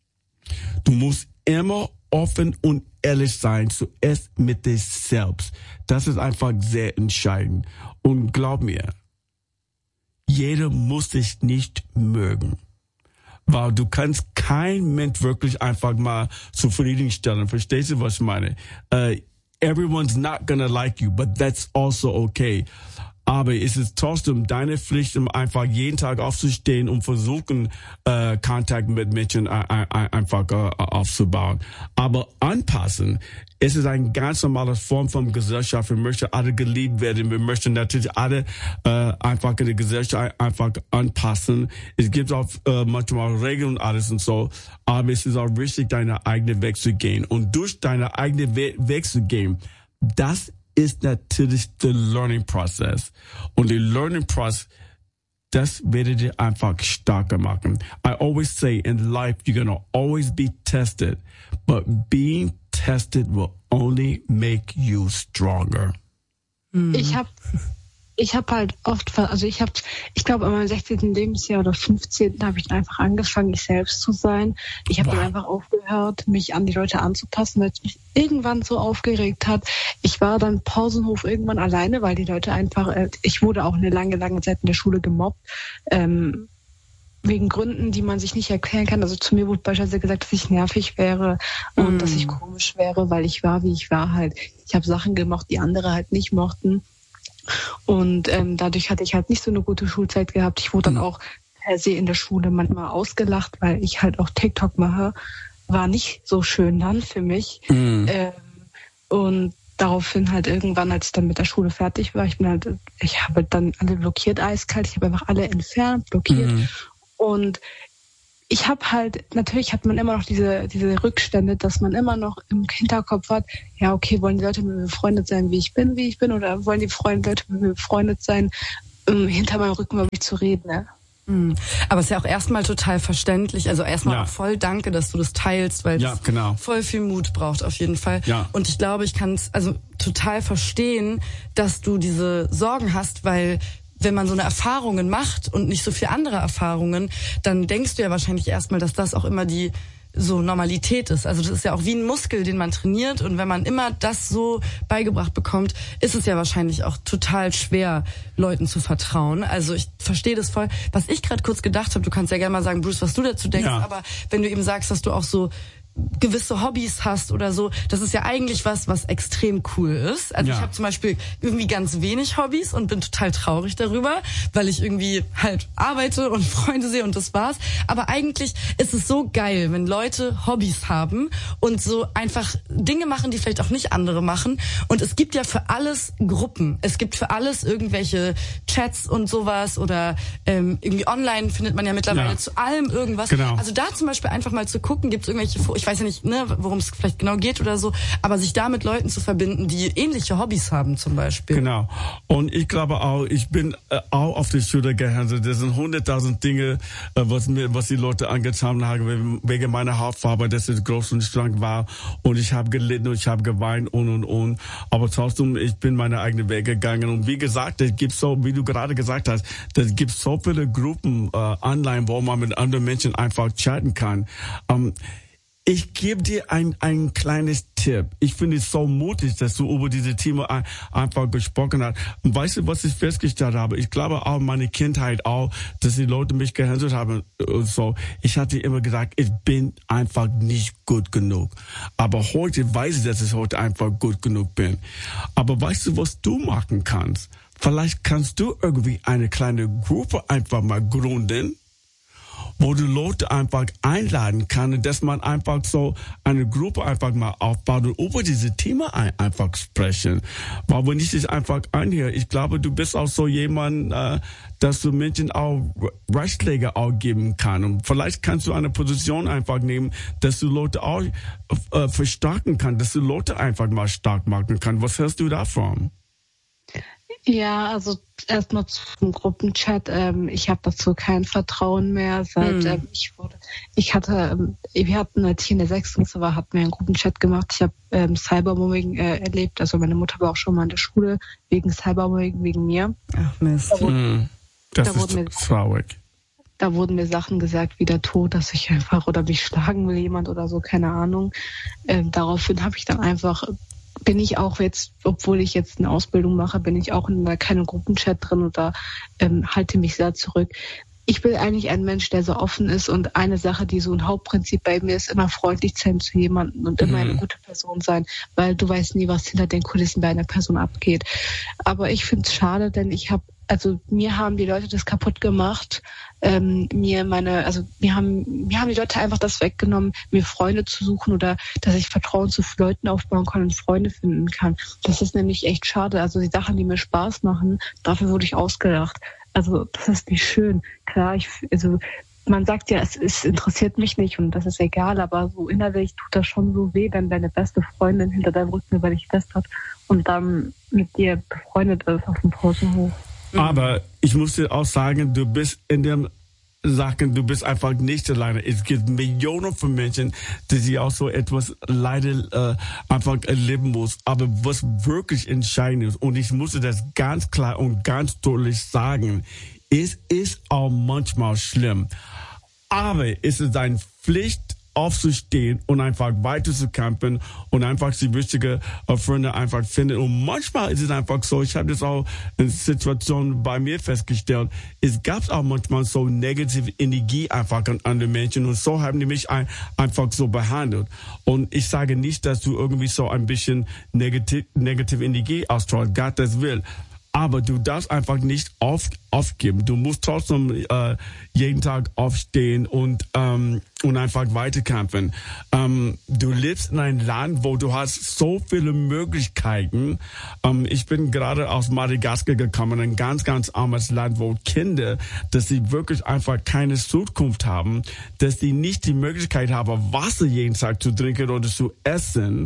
Du musst immer offen und ehrlich sein, zuerst mit dir selbst. Das ist einfach sehr entscheidend. Und glaub mir, jeder muss dich nicht mögen. Weil du kannst kein Mensch wirklich einfach mal zufriedenstellen. Verstehst du, was ich meine? Everyone's not gonna like you, but that's also okay. Aber es ist trotzdem deine Pflicht, um einfach jeden Tag aufzustehen und versuchen, Kontakt mit Menschen einfach aufzubauen. Aber anpassen, es ist eine ganz normale Form von Gesellschaft. Wir möchten alle geliebt werden. Wir möchten natürlich alle einfach in der Gesellschaft einfach anpassen. Es gibt auch manchmal Regeln und alles und so. Aber es ist auch wichtig, deinen eigenen Weg zu gehen. Und durch deinen eigenen Weg zu gehen, das ist natürlich der Learning Process. Und der Learning Process, das werdet ihr einfach stärker machen. I always say in life, you're gonna always be tested. But being tested will only make you stronger. Ich habe halt oft, also ich glaube, in meinem 16. Lebensjahr oder 15. habe ich dann einfach angefangen, ich selbst zu sein. Ich habe dann einfach aufgehört, mich an die Leute anzupassen, weil es mich irgendwann so aufgeregt hat. Ich war dann im Pausenhof irgendwann alleine, weil die Leute einfach, ich wurde auch eine lange Zeit in der Schule gemobbt, wegen Gründen, die man sich nicht erklären kann. Also zu mir wurde beispielsweise gesagt, dass ich nervig wäre und dass ich komisch wäre, weil ich war, wie ich war halt. Ich habe Sachen gemacht, die andere halt nicht mochten. Und dadurch hatte ich halt nicht so eine gute Schulzeit gehabt. Ich wurde dann auch per se in der Schule manchmal ausgelacht, weil ich halt auch TikTok mache. War nicht so schön dann für mich. Und daraufhin halt irgendwann, als ich dann mit der Schule fertig war, ich habe dann alle blockiert, eiskalt. Ich habe einfach alle entfernt, blockiert. Und ich habe halt, natürlich hat man immer noch diese Rückstände, dass man immer noch im Hinterkopf hat, ja, okay, wollen die Leute mit mir befreundet sein, wie ich bin, oder wollen die Leute mit mir befreundet sein, hinter meinem Rücken über mich zu reden, ne? Aber es ist ja auch erstmal total verständlich, also erstmal auch voll danke, dass du das teilst, weil es voll viel Mut braucht auf jeden Fall. Ja. Und ich glaube, ich kann es also total verstehen, dass du diese Sorgen hast, weil wenn man so eine Erfahrungen macht und nicht so viel andere Erfahrungen, dann denkst du ja wahrscheinlich erstmal, dass das auch immer die so Normalität ist. Also das ist ja auch wie ein Muskel, den man trainiert, und wenn man immer das so beigebracht bekommt, ist es ja wahrscheinlich auch total schwer, Leuten zu vertrauen. Also ich verstehe das voll. Was ich gerade kurz gedacht habe, du kannst ja gerne mal sagen, Bruce, was du dazu denkst, aber wenn du eben sagst, dass du auch so gewisse Hobbys hast oder so, das ist ja eigentlich was extrem cool ist. Also ich habe zum Beispiel irgendwie ganz wenig Hobbys und bin total traurig darüber, weil ich irgendwie halt arbeite und Freunde sehe und das war's. Aber eigentlich ist es so geil, wenn Leute Hobbys haben und so einfach Dinge machen, die vielleicht auch nicht andere machen. Und es gibt ja für alles Gruppen. Es gibt für alles irgendwelche Chats und sowas oder irgendwie online findet man ja mittlerweile zu allem irgendwas. Genau. Also da zum Beispiel einfach mal zu gucken, gibt es irgendwelche, ich weiß ja nicht, worum es vielleicht genau geht oder so, aber sich da mit Leuten zu verbinden, die ähnliche Hobbys haben zum Beispiel. Genau. Und ich glaube auch, ich bin auch auf die Schulter gehänselt. Das sind 100.000 Dinge, was die Leute angetan haben, wegen meiner Hautfarbe, dass es groß und schlank war. Und ich habe gelitten und ich habe geweint und. Aber trotzdem, ich bin meine eigene Wege gegangen. Und wie gesagt, es gibt so, wie du gerade gesagt hast, es gibt so viele Gruppen online, wo man mit anderen Menschen einfach chatten kann. Ich gebe dir ein kleines Tipp. Ich finde es so mutig, dass du über diese Thema einfach gesprochen hast. Und weißt du, was ich festgestellt habe? Ich glaube auch meine Kindheit auch, dass die Leute mich gehänselt haben. So, ich hatte immer gesagt, ich bin einfach nicht gut genug. Aber heute weiß ich, dass ich heute einfach gut genug bin. Aber weißt du, was du machen kannst? Vielleicht kannst du irgendwie eine kleine Gruppe einfach mal gründen, wo du Leute einfach einladen kannst, dass man einfach so eine Gruppe einfach mal aufbaut und über diese Thema einfach sprechen. Weil wenn ich dich einfach anhöre, ich glaube, du bist auch so jemand, dass du Menschen auch Ratschläge auch geben kannst. Und vielleicht kannst du eine Position einfach nehmen, dass du Leute auch verstärken kannst, dass du Leute einfach mal stark machen kannst. Was hältst du davon? Ja, also erstmal zum Gruppenchat. Ich habe dazu kein Vertrauen mehr, seit wir hatten, als ich in der 6. war, hatten wir einen Gruppenchat gemacht. Ich habe Cybermobbing erlebt. Also meine Mutter war auch schon mal in der Schule wegen Cybermobbing, wegen mir. Ach Mist. Das ist traurig. Da wurden mir Sachen gesagt wie der Tod, dass ich einfach oder mich schlagen will jemand oder so, keine Ahnung. Daraufhin habe ich dann einfach bin ich auch jetzt, obwohl ich jetzt eine Ausbildung mache, bin ich auch in keinem Gruppenchat drin oder halte mich sehr zurück. Ich bin eigentlich ein Mensch, der so offen ist, und eine Sache, die so ein Hauptprinzip bei mir ist, immer freundlich sein zu jemandem und immer eine gute Person sein, weil du weißt nie, was hinter den Kulissen bei einer Person abgeht. Aber ich finde es schade, denn mir haben die Leute das kaputt gemacht. Mir haben die Leute einfach das weggenommen, mir Freunde zu suchen oder dass ich Vertrauen zu Leuten aufbauen kann und Freunde finden kann. Das ist nämlich echt schade. Also die Sachen, die mir Spaß machen, dafür wurde ich ausgelacht. Also das ist nicht schön. Klar, man sagt ja, es interessiert mich nicht und das ist egal, aber so innerlich tut das schon so weh, wenn deine beste Freundin hinter deinem Rücken über dich fest hat und dann mit dir befreundet ist auf dem Pausenhof. Aber ich muss dir auch sagen, du bist in dem sagen, du bist einfach nicht alleine. Es gibt Millionen von Menschen, die sie auch so etwas leider einfach erleben muss. Aber was wirklich entscheidend ist, und ich musste das ganz klar und ganz deutlich sagen, es ist auch manchmal schlimm. Aber es ist deine Pflicht, aufzustehen und einfach weiterzukämpfen und einfach die richtigen Freunde einfach finden. Und manchmal ist es einfach so, ich habe das auch in Situationen bei mir festgestellt, es gab auch manchmal so negative Energie einfach an andere Menschen und so haben die mich einfach so behandelt. Und ich sage nicht, dass du irgendwie so ein bisschen negative Energie ausstrahlst, Gottes Willen. Aber du darfst einfach nicht aufgeben. Du musst trotzdem jeden Tag aufstehen und einfach weiterkämpfen. Du lebst in einem Land, wo du hast so viele Möglichkeiten. Ich bin gerade aus Madagaskar gekommen, ein ganz, ganz armes Land, wo Kinder, dass sie wirklich einfach keine Zukunft haben, dass sie nicht die Möglichkeit haben, Wasser jeden Tag zu trinken oder zu essen.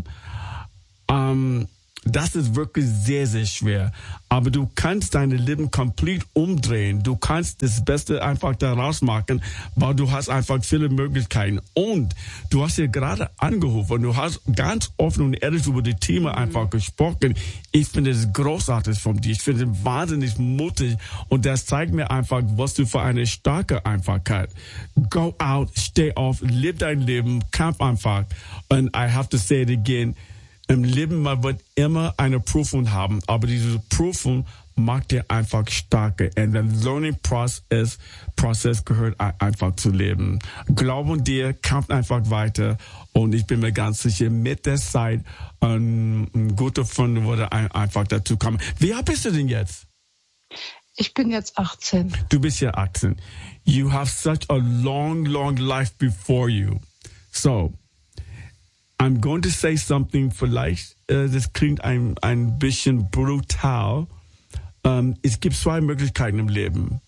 Das ist wirklich sehr, sehr schwer. Aber du kannst dein Leben komplett umdrehen. Du kannst das Beste einfach daraus machen, weil du hast einfach viele Möglichkeiten. Und du hast hier gerade angerufen. Du hast ganz offen und ehrlich über die Themen einfach gesprochen. Ich finde es großartig von dir. Ich finde es wahnsinnig mutig. Und das zeigt mir einfach, was du für eine starke Einfachheit. Go out, stay off, lebe dein Leben, kämpf einfach. And I have to say it again. Im Leben, man wird immer eine Prüfung haben, aber diese Prüfung macht dir einfach stärker. Und der Learning Prozess gehört einfach zu leben. Glauben dir, kämpft einfach weiter. Und ich bin mir ganz sicher, mit der Zeit ein guter Freund würde einfach dazu kommen. Wie alt bist du denn jetzt? Ich bin jetzt 18. Du bist ja 18. You have such a long, long life before you. So, I'm going to say something, vielleicht, das klingt ein bisschen brutal. Es gibt zwei Möglichkeiten im Leben.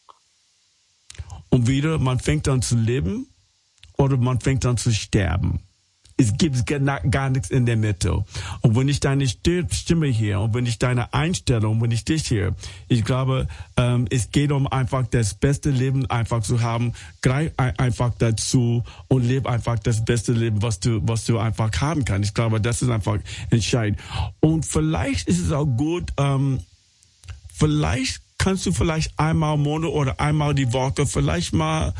Und wieder, man fängt an zu leben oder man fängt an zu sterben. Es gibt gar nichts in der Mitte. Und wenn ich deine Stimme hier und wenn ich deine Einstellung, wenn ich dich hier, ich glaube, es geht um einfach das beste Leben einfach zu haben. Greif einfach dazu und lebe einfach das beste Leben, was du einfach haben kannst. Ich glaube, das ist einfach entscheidend. Und vielleicht ist es auch gut, vielleicht kannst du einmal im Monat oder einmal die Woche vielleicht mal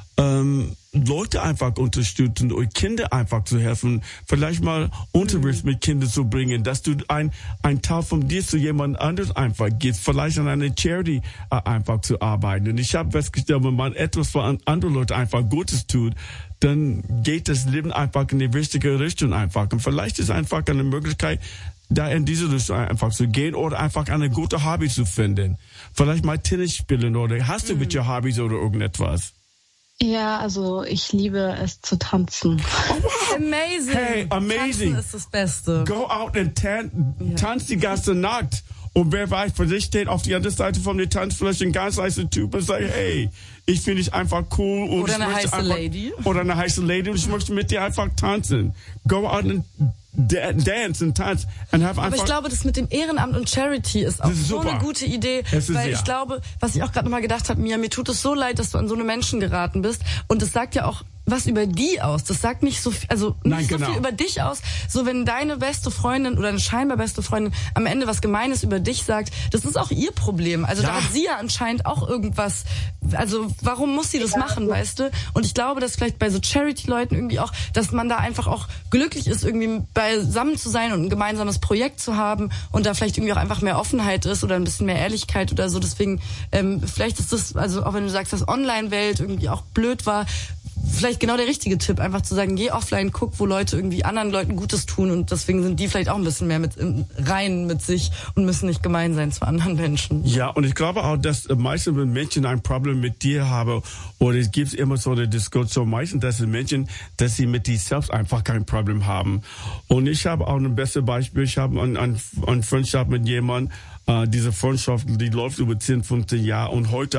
Leute einfach unterstützen und Kinder einfach zu helfen, vielleicht mal Unterricht mit Kindern zu bringen, dass du ein Teil von dir zu jemand anderes einfach gibst, vielleicht an eine Charity einfach zu arbeiten. Und ich habe festgestellt, wenn man etwas für andere Leute einfach Gutes tut, dann geht das Leben einfach in die richtige Richtung einfach. Und vielleicht ist einfach eine Möglichkeit, da in diese Richtung einfach zu gehen oder einfach eine gute Hobby zu finden. Vielleicht mal Tennis spielen oder hast du mit dir Hobbys oder irgendetwas? Ja, also ich liebe es zu tanzen. Oh, wow. Amazing. Hey, amazing. Tanzen ist das Beste. Go out and tanz die ganze Nacht. Und wer weiß, für dich steht auf die andere Seite von der Tanzfläche ein ganz heißer Typ und sagt, hey, ich finde dich einfach cool. Und oder eine heiße Lady. Oder eine heiße Lady und ich möchte mit dir einfach tanzen. Go out and dance and tanz and have Aber ich glaube, das mit dem Ehrenamt und Charity ist auch so eine gute Idee, weil ich glaube, was ich auch gerade nochmal gedacht habe, mir tut es so leid, dass du an so eine Menschen geraten bist und es sagt ja auch was über die aus. Das sagt nicht so viel, also nicht so viel über dich aus. So, wenn deine beste Freundin oder eine scheinbar beste Freundin am Ende was Gemeines über dich sagt, das ist auch ihr Problem. Also da hat sie ja anscheinend auch irgendwas, also warum muss sie das machen, weißt du? Und ich glaube, dass vielleicht bei so Charity-Leuten irgendwie auch, dass man da einfach auch glücklich ist, irgendwie beisammen zu sein und ein gemeinsames Projekt zu haben und da vielleicht irgendwie auch einfach mehr Offenheit ist oder ein bisschen mehr Ehrlichkeit oder so. Deswegen, vielleicht ist das, also auch wenn du sagst, dass Online-Welt irgendwie auch blöd war, vielleicht genau der richtige Tipp, einfach zu sagen, geh offline, guck, wo Leute irgendwie anderen Leuten Gutes tun und deswegen sind die vielleicht auch ein bisschen mehr rein mit sich und müssen nicht gemein sein zu anderen Menschen. Ja, und ich glaube auch, dass meistens, wenn Menschen ein Problem mit dir haben, oder es gibt immer so eine Diskussion, meistens, dass die Menschen, dass sie mit sich selbst einfach kein Problem haben. Und ich habe auch ein bestes Beispiel, ich habe eine Freundschaft mit jemandem, diese Freundschaft, die läuft über 10, 15 Jahre und heute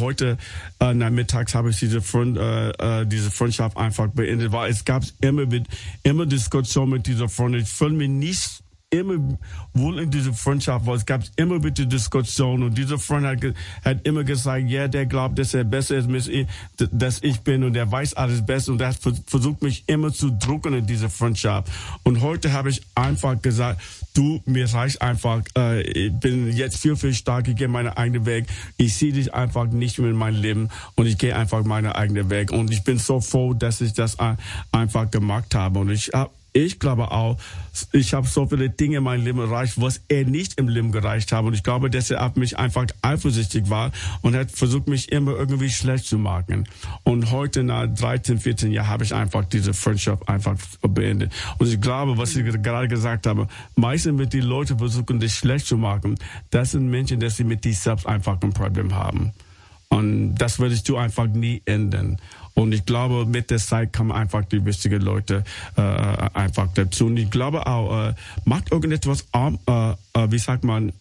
nachmittags habe ich diese Freundschaft einfach beendet, weil es gab immer Diskussionen mit dieser Freundin. Ich fühle mich nicht immer wohl in dieser Freundschaft war. Es gab immer bitte Diskussionen und dieser Freund hat immer gesagt, ja, der glaubt, dass er besser ist, dass ich bin und er weiß alles besser und er hat versucht, mich immer zu drücken in dieser Freundschaft. Und heute habe ich einfach gesagt, du, mir reicht einfach, ich bin jetzt viel, viel stark, ich gehe meinen eigenen Weg. Ich sehe dich einfach nicht mehr in meinem Leben und ich gehe einfach meinen eigenen Weg. Und ich bin so froh, dass ich das einfach gemacht habe. Und ich glaube auch, ich habe so viele Dinge in meinem Leben erreicht, was er nicht im Leben gereicht hat. Und ich glaube, dass er auf mich einfach eifersüchtig war und hat versucht, mich immer irgendwie schlecht zu machen. Und heute, nach 13, 14 Jahren, habe ich einfach diese Freundschaft einfach beendet. Und ich glaube, was ich gerade gesagt habe, meistens, wenn die Leute versuchen, dich schlecht zu machen, das sind Menschen, dass sie mit sich selbst einfach ein Problem haben. Und das würdest du einfach nie ändern. Und ich glaube, mit der Zeit kommen einfach die wichtigen Leute einfach dazu. Und ich glaube auch, macht irgendetwas, wie sagt man,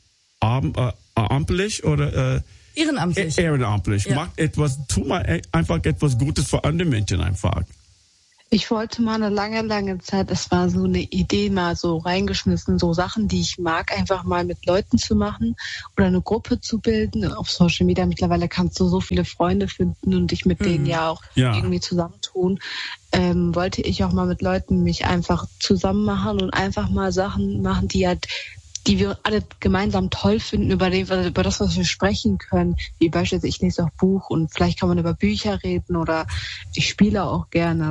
amtlich oder ehrenamtlich. Ehrenamtlich. Ja. Macht etwas, tu mal einfach etwas Gutes für andere Menschen einfach. Ich wollte mal eine lange, lange Zeit, es war so eine Idee mal so reingeschmissen, so Sachen, die ich mag, einfach mal mit Leuten zu machen oder eine Gruppe zu bilden. Auf Social Media mittlerweile kannst du so viele Freunde finden und dich mit denen ja auch irgendwie zusammentun. Wollte ich auch mal mit Leuten mich einfach zusammen machen und einfach mal Sachen machen, die wir alle gemeinsam toll finden, über das, was wir sprechen können. Wie beispielsweise, ich lese auch Buch und vielleicht kann man über Bücher reden oder ich spiele auch gerne.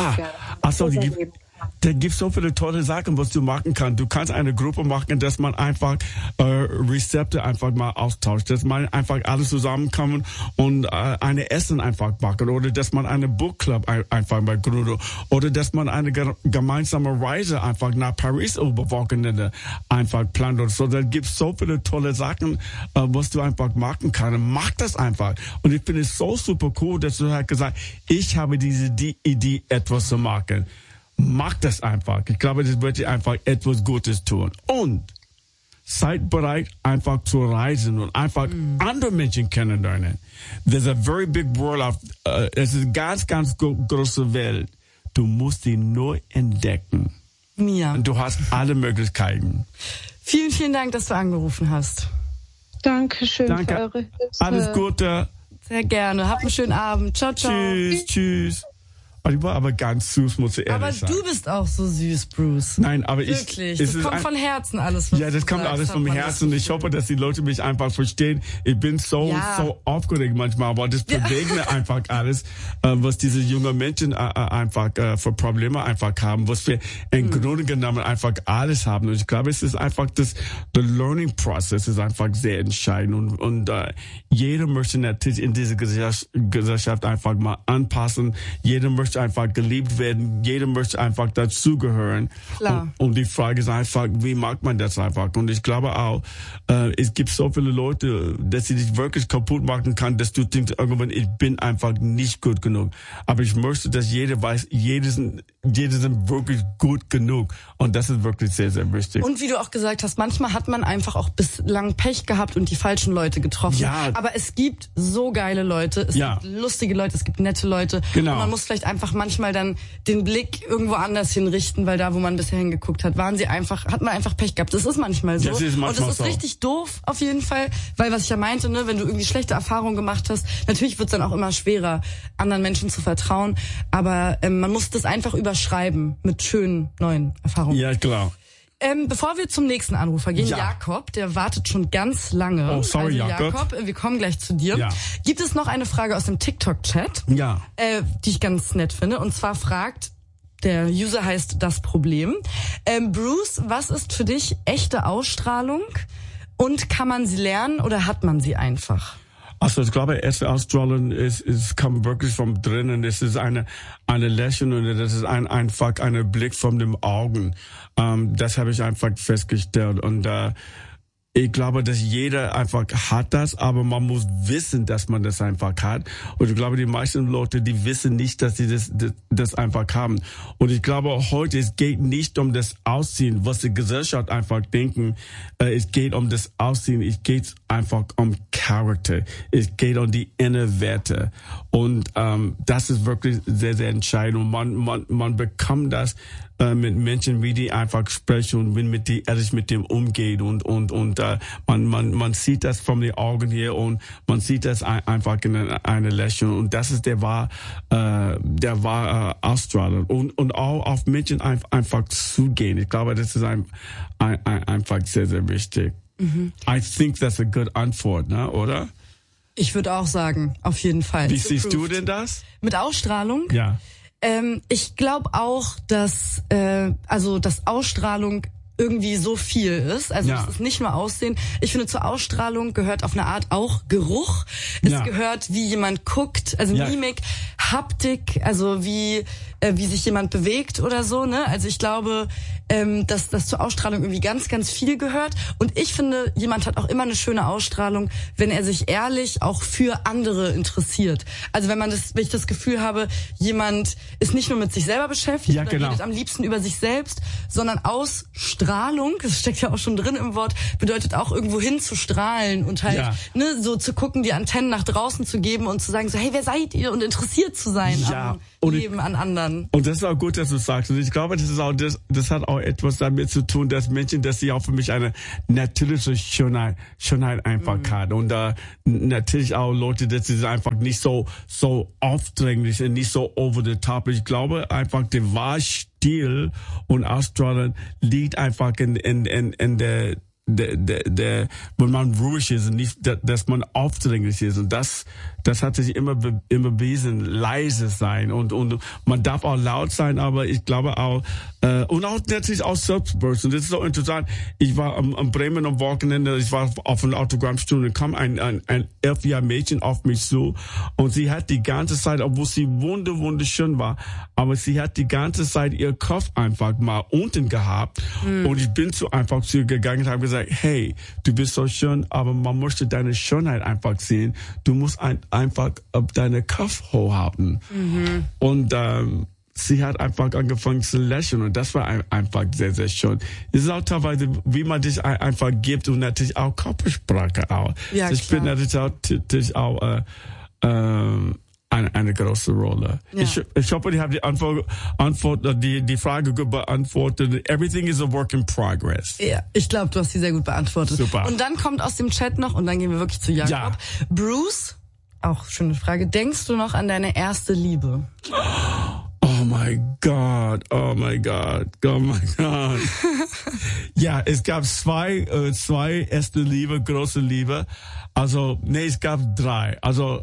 Also da gibt so viele tolle Sachen, was du machen kannst. Du kannst eine Gruppe machen, dass man einfach Rezepte einfach mal austauscht, dass man einfach alles zusammenkommen und eine Essen einfach backen oder dass man eine Bookclub einfach mal gründet oder dass man eine gemeinsame Reise einfach nach Paris über Wochenende einfach plant und so. Da gibt es so viele tolle Sachen, was du einfach machen kannst. Mach das einfach. Und ich finde es so super cool, dass du halt gesagt, ich habe die Idee, etwas zu machen. Mach das einfach. Ich glaube, das wird dir einfach etwas Gutes tun. Und seid bereit, einfach zu reisen und einfach andere Menschen kennenlernen. There's a very big world es ist eine ganz, ganz große Welt. Du musst sie nur entdecken. Ja. Und du hast alle Möglichkeiten. Vielen, vielen Dank, dass du angerufen hast. Dankeschön für eure Hilfe. Alles Gute. Sehr gerne. Hab einen schönen Abend. Ciao, ciao. Tschüss. Ich war aber ganz süß, muss ich ehrlich sagen. Aber du bist auch so süß, Bruce. Nein, aber wirklich. Das kommt von Herzen alles. Ja, das kommt alles vom Herzen. Und ich hoffe, dass die Leute mich einfach verstehen. Ich bin so aufgeregt manchmal, aber das bewegt mir einfach alles, was diese jungen Menschen einfach für Probleme einfach haben, was wir im Grunde genommen einfach alles haben. Und ich glaube, es ist einfach the learning process ist einfach sehr entscheidend. Und jeder möchte natürlich in diese Gesellschaft einfach mal anpassen. Jeder möchte einfach geliebt werden. Jeder möchte einfach dazugehören. Und die Frage ist einfach, wie macht man das einfach? Und ich glaube auch, es gibt so viele Leute, dass sie dich wirklich kaputt machen kann, dass du denkst, irgendwann, ich bin einfach nicht gut genug. Aber ich möchte, dass jeder weiß, jeder sind wirklich gut genug. Und das ist wirklich sehr, sehr wichtig. Und wie du auch gesagt hast, manchmal hat man einfach auch bislang Pech gehabt und die falschen Leute getroffen. Ja. Aber es gibt so geile Leute, es gibt lustige Leute, es gibt nette Leute. Genau. Und man muss vielleicht einfach manchmal dann den Blick irgendwo anders hinrichten, weil da, wo man bisher hingeguckt hat, hat man einfach Pech gehabt. Das ist manchmal so. Das ist manchmal und das ist richtig doof auf jeden Fall, weil was ich ja meinte, ne, wenn du irgendwie schlechte Erfahrungen gemacht hast, natürlich wird es dann auch immer schwerer, anderen Menschen zu vertrauen, aber man muss das einfach überschreiben mit schönen neuen Erfahrungen. Ja, klar. Bevor wir zum nächsten Anrufer gehen, Jakob, der wartet schon ganz lange. Oh, sorry, also Jakob, wir kommen gleich zu dir. Ja. Gibt es noch eine Frage aus dem TikTok-Chat, die ich ganz nett finde? Und zwar fragt, der User heißt Das Problem. Bruce, was ist für dich echte Ausstrahlung? Und kann man sie lernen oder hat man sie einfach? Also ich glaube, erste Ausstrahlung kommt wirklich von drinnen. Es ist eine Lächeln und das ist einfach ein Blick von den Augen. Das habe ich einfach festgestellt. Und ich glaube, dass jeder einfach hat das, aber man muss wissen, dass man das einfach hat. Und ich glaube, die meisten Leute, die wissen nicht, dass sie das einfach haben. Und ich glaube, heute, es geht nicht um das Aussehen, was die Gesellschaft einfach denken. Es geht um das Aussehen. Es geht einfach um Charakter. Es geht um die inneren Werte. Und das ist wirklich sehr, sehr entscheidend. Und man bekommt das mit Menschen, wie die einfach sprechen und wenn ehrlich mit dem umgeht und man sieht das von den Augen hier und man sieht das einfach in einer Lächeln und das ist der war Ausstrahlung und auch auf Menschen einfach zugehen. Ich glaube, das ist einfach sehr, sehr wichtig. Mhm. I think that's a good Antwort, ne, oder? Ich würde auch sagen, auf jeden Fall. Wie siehst du denn das? Mit Ausstrahlung? Ja. Ich glaube auch, dass dass Ausstrahlung irgendwie so viel ist. Also es ist nicht nur Aussehen. Ich finde, zur Ausstrahlung gehört auf eine Art auch Geruch. Es gehört, wie jemand guckt, also Mimik, Haptik, also wie sich jemand bewegt oder so, ne? Also ich glaube, dass das zur Ausstrahlung irgendwie ganz, ganz viel gehört. Und ich finde, jemand hat auch immer eine schöne Ausstrahlung, wenn er sich ehrlich auch für andere interessiert. Also wenn ich das Gefühl habe, jemand ist nicht nur mit sich selber beschäftigt, oder redet am liebsten über sich selbst, sondern Ausstrahlung, das steckt ja auch schon drin im Wort, bedeutet auch irgendwo hin zu strahlen und halt, so zu gucken, die Antennen nach draußen zu geben und zu sagen so, hey, wer seid ihr? Und interessiert zu sein am Leben an anderen. Und das ist auch gut, dass du sagst. Und ich glaube, das hat auch etwas damit zu tun, dass Menschen, dass sie auch für mich eine natürliche Schönheit einfach hat. Und natürlich auch Leute, dass sie einfach nicht so aufdringlich und nicht so over the top. Ich glaube einfach, der wahre Stil und Ausstrahlung liegt einfach in der wenn man ruhig ist und nicht, dass man aufdringlich ist. Und das hat sich immer bewiesen, leise sein. Und man darf auch laut sein, aber ich glaube auch, und auch natürlich auch selbstbewusst. Und das ist so interessant. Ich war am Bremen am Wochenende, ich war auf einer Autogrammstunde, kam ein 11-jähriges Mädchen auf mich zu und sie hat die ganze Zeit, obwohl sie wunderschön war, aber sie hat die ganze Zeit ihr Kopf einfach mal unten gehabt. Und ich bin einfach zu ihr gegangen und habe gesagt, hey, du bist so schön, aber man möchte deine Schönheit einfach sehen. Du musst einfach deine Kopf hochhaben. Mhm. Und sie hat einfach angefangen zu lächeln und das war einfach sehr, sehr schön. Es ist auch teilweise, wie man dich einfach gibt und natürlich auch Körpersprache auch. Ja, also ich bin natürlich auch eine große Rolle. Ja. Ich hoffe, ich habe die Frage gut beantwortet. Everything is a work in progress. Ja, ich glaube, du hast sie sehr gut beantwortet. Super. Und dann kommt aus dem Chat noch, und dann gehen wir wirklich zu Jakob. Ja. Bruce, auch schöne Frage. Denkst du noch an deine erste Liebe? Oh my God. Ja, es gab zwei erste Liebe, große Liebe. Es gab 3.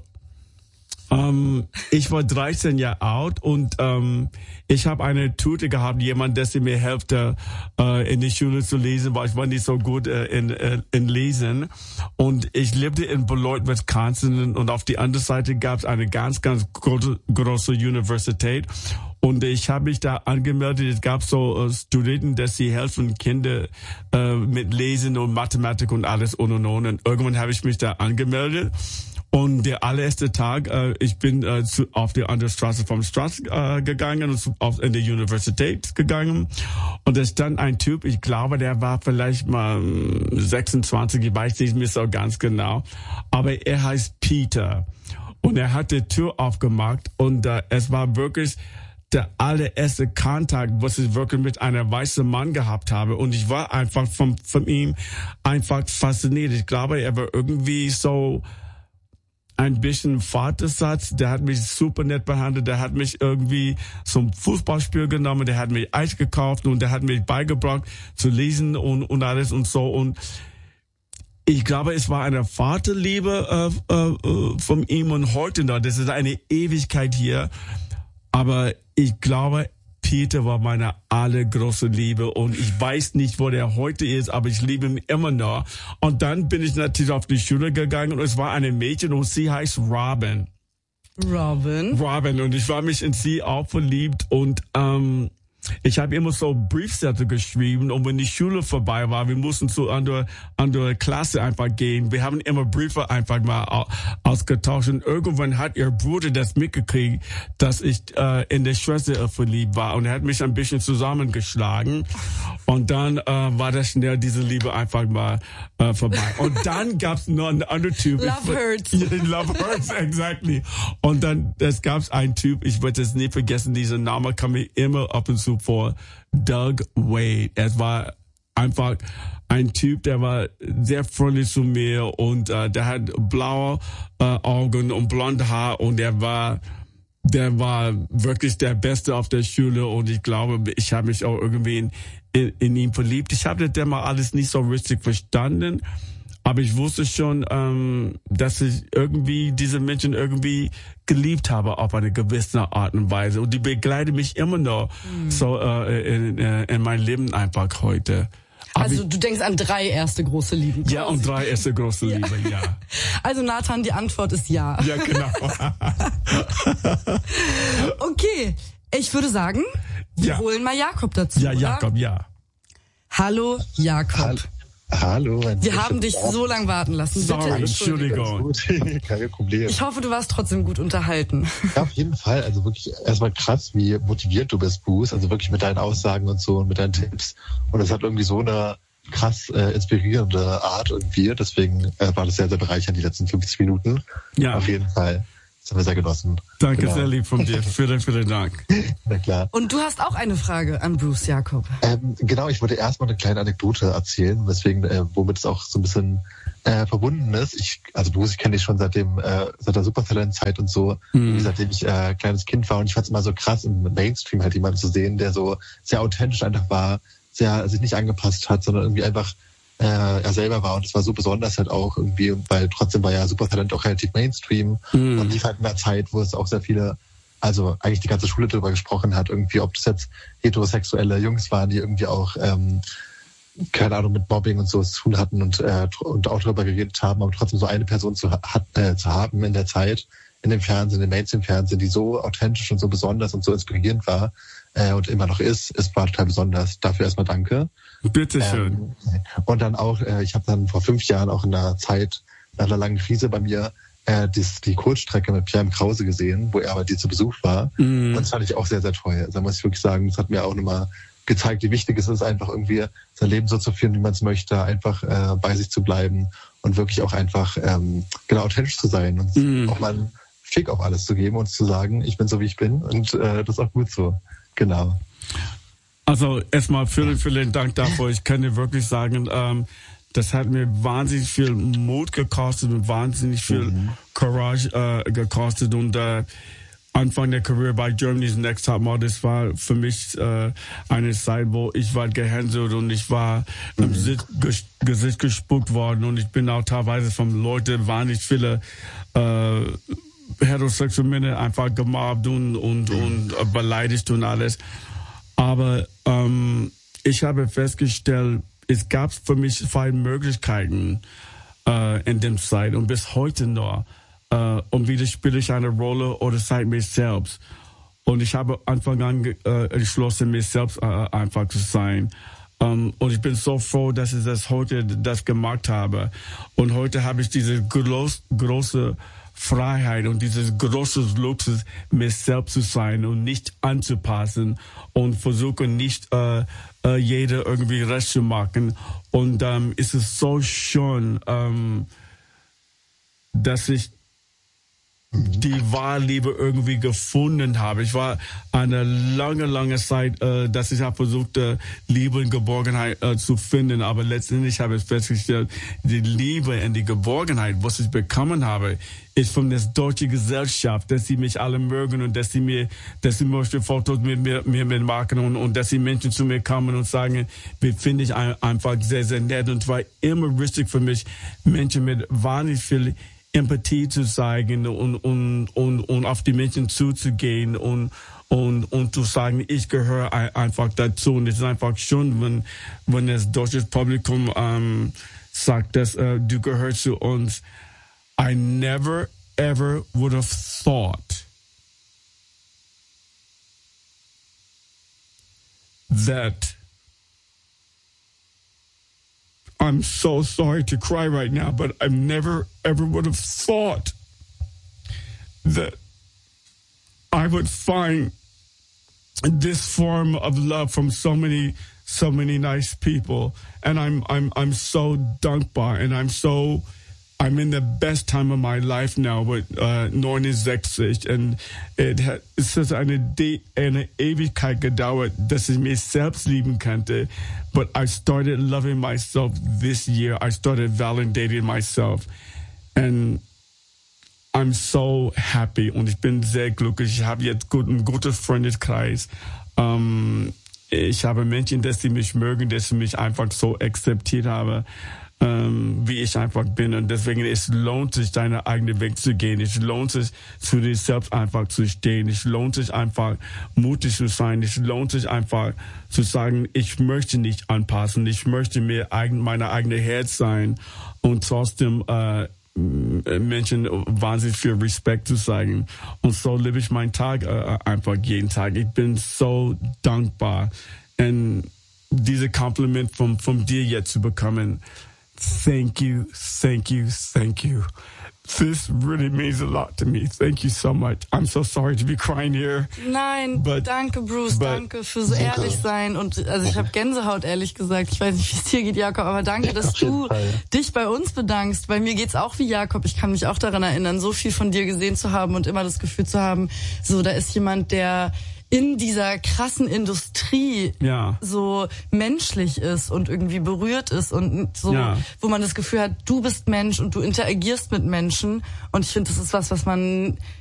Ich war 13 Jahre alt und ich habe eine Tute gehabt, jemand, der mir hilft, in die Schule zu lesen, weil ich war nicht so gut in Lesen. Und ich lebte in Beloit, Wisconsin, und auf die andere Seite gab es eine ganz, ganz große Universität. Und ich habe mich da angemeldet. Es gab so Studenten, dass sie helfen Kinder mit Lesen und Mathematik und alles und. Und irgendwann habe ich mich da angemeldet. Und der allererste Tag, ich bin auf die andere Straße vom Straße gegangen und in die Universität gegangen. Und da stand ein Typ, ich glaube, der war vielleicht mal 26, ich weiß nicht mehr so ganz genau. Aber er heißt Peter. Und er hat die Tür aufgemacht und es war wirklich der allererste Kontakt, was ich wirklich mit einem weißen Mann gehabt habe. Und ich war einfach von ihm einfach fasziniert. Ich glaube, er war irgendwie so ein bisschen Vatersatz, der hat mich super nett behandelt, der hat mich irgendwie zum Fußballspiel genommen, der hat mir Eis gekauft und der hat mir beigebracht zu lesen und alles und so. Und ich glaube, es war eine Vaterliebe von ihm und heute noch. Das ist eine Ewigkeit hier. Aber ich glaube, Peter war meine allergrößte Liebe und ich weiß nicht, wo der heute ist, aber ich liebe ihn immer noch. Und dann bin ich natürlich auf die Schule gegangen und es war eine Mädchen und sie heißt Robin. Robin. Und ich war mich in sie auch verliebt und ich habe immer so Briefsätze geschrieben und wenn die Schule vorbei war, wir mussten zu andere Klasse einfach gehen. Wir haben immer Briefe einfach mal ausgetauscht und irgendwann hat ihr Bruder das mitgekriegt, dass ich in der Schwester verliebt war und er hat mich ein bisschen zusammengeschlagen und dann war das schnell diese Liebe einfach mal vorbei. Und dann gab's noch einen anderen Typ. Love hurts. Love hurts, exactly. Und dann, es gab einen Typ, ich werde es nie vergessen, dieser Name kam mir immer ab und zu vor, Doug Wade. Es war einfach ein Typ, der war sehr freundlich zu mir und der hat blaue Augen und blonde Haar und der war wirklich der Beste auf der Schule und ich glaube, ich habe mich auch irgendwie in ihn verliebt. Ich habe das damals alles nicht so richtig verstanden, aber ich wusste schon, dass ich irgendwie diese Menschen irgendwie geliebt habe auf eine gewisse Art und Weise und die begleiten mich immer noch so in mein Leben einfach heute. Also du denkst an 3 erste große Lieben. Ja, und 3 erste große Liebe, ja. Also Nathan, die Antwort ist ja. Ja, genau. Okay, ich würde sagen, wir holen mal Jakob dazu. Ja, Jakob, oder? ja. Hallo, Jakob. Hallo. Wir haben dich so lang warten lassen. Sorry, Bitte Entschuldigung. Kein Problem. Ich hoffe, du warst trotzdem gut unterhalten. Ja, auf jeden Fall. Also wirklich erstmal krass, wie motiviert du bist, Bruce. Also wirklich mit deinen Aussagen und so und mit deinen Tipps. Und es hat irgendwie so eine krass inspirierende Art irgendwie. Deswegen war das sehr, sehr bereichernd, die letzten 50 Minuten. Ja. Auf jeden Fall. Das haben wir sehr genossen. Danke, sehr lieb von dir. Vielen Dank. Na klar. Und du hast auch eine Frage an Bruce, Jakob. Genau, ich wollte erstmal eine kleine Anekdote erzählen, weswegen, womit es auch so ein bisschen verbunden ist. Also Bruce, ich kenne dich schon seit der Supertalent-Zeit und so, seitdem ich kleines Kind war und ich fand es immer so krass im Mainstream halt jemanden zu sehen, der so sehr authentisch einfach war, sich nicht angepasst hat, sondern irgendwie einfach er selber war und es war so besonders halt auch irgendwie, weil trotzdem war ja Supertalent auch relativ Mainstream und lief halt in einer Zeit, wo es auch sehr viele, also eigentlich die ganze Schule darüber gesprochen hat, irgendwie, ob das jetzt heterosexuelle Jungs waren, die irgendwie auch keine Ahnung, mit Mobbing und so zu tun hatten und auch darüber geredet haben, aber trotzdem so eine Person zu haben in der Zeit, in dem Fernsehen, im Mainstream-Fernsehen, die so authentisch und so besonders und so inspirierend war und immer noch ist, war total besonders. Dafür erstmal danke. Bitteschön. Und dann auch, ich habe dann vor 5 Jahren auch in einer Zeit, nach einer langen Krise bei mir, die Kurzstrecke mit Pierre Krause gesehen, wo er bei dir zu Besuch war. Und das fand ich auch sehr, sehr toll. Also muss ich wirklich sagen, das hat mir auch nochmal gezeigt, wie wichtig es ist, einfach irgendwie sein Leben so zu führen, wie man es möchte, einfach bei sich zu bleiben und wirklich auch einfach authentisch zu sein und auch mal einen Fick auf alles zu geben und zu sagen, ich bin so, wie ich bin und das ist auch gut so. Genau. Also erstmal vielen Dank dafür. Ich kann dir wirklich sagen, das hat mir wahnsinnig viel Mut gekostet und wahnsinnig viel Courage gekostet und Anfang der Karriere bei Germany's Next Top Model, das war für mich eine Zeit, wo ich war gehänselt und ich war im Gesicht gespuckt worden und ich bin auch teilweise von Leuten wahnsinnig viele heterosexuelle Männer einfach gemobbt und beleidigt und alles. Aber ich habe festgestellt, es gab für mich 2 Möglichkeiten in der Zeit und bis heute noch. Und wieder spiele ich eine Rolle oder zeige mich selbst. Und ich habe Anfang an entschlossen, mich selbst einfach zu sein. Und ich bin so froh, dass ich das heute gemacht habe. Und heute habe ich diese große Freiheit und dieses große Luxus, mir selbst zu sein und nicht anzupassen und versuche nicht jeder irgendwie recht zu machen. Und ist es so schön, dass ich die Wahrliebe irgendwie gefunden habe. Ich war eine lange Zeit, dass ich habe versucht, Liebe und Geborgenheit zu finden, aber letztendlich habe ich festgestellt, die Liebe und die Geborgenheit, was ich bekommen habe, ist von der deutschen Gesellschaft, dass sie mich alle mögen und dass sie möchten Fotos mit mir machen und dass sie Menschen zu mir kommen und sagen, wie finde ich einfach sehr, sehr nett. Und es war immer wichtig für mich, Menschen mit wahnsinnig viel Empathie zu zeigen und auf die Menschen zuzugehen und zu sagen, ich gehöre einfach dazu. Und es ist einfach schön, wenn das deutsche Publikum sagt, dass du gehörst zu uns. I never ever would have thought that I'm so sorry to cry right now, but I never ever would have thought that I would find this form of love from so many nice people, and I'm so dankbar, and I'm in the best time of my life now with 69, und es ist eine Ewigkeit gedauert, dass ich mich selbst lieben konnte, but I started loving myself this year. I started validating myself, and I'm so happy, und ich bin sehr glücklich. Ich habe jetzt einen guten Freundeskreis. Ich habe Menschen, dass sie mich mögen, dass sie mich einfach so akzeptiert haben, wie ich einfach bin. Und deswegen, es lohnt sich, deinen eigenen Weg zu gehen. Es lohnt sich, zu dir selbst einfach zu stehen. Es lohnt sich einfach, mutig zu sein. Es lohnt sich einfach zu sagen, ich möchte nicht anpassen. Ich möchte mir meine eigene Herz sein und trotzdem Menschen wahnsinnig viel Respekt zu zeigen. Und so lebe ich meinen Tag einfach jeden Tag. Ich bin so dankbar. Und diese Kompliment von dir jetzt zu bekommen, thank you, thank you, thank you. This really means a lot to me. Thank you so much. I'm so sorry to be crying here. Nein, danke Bruce, danke für so ehrlich sein. Und also ich habe Gänsehaut, ehrlich gesagt. Ich weiß nicht, wie es dir geht, Jakob, aber danke, dass du dich bei uns bedankst. Bei mir geht's auch wie Jakob. Ich kann mich auch daran erinnern, so viel von dir gesehen zu haben und immer das Gefühl zu haben, so da ist jemand, der in dieser krassen Industrie so menschlich ist und irgendwie berührt ist und so, wo man das Gefühl hat, du bist Mensch und du interagierst mit Menschen. Und ich finde, das ist was man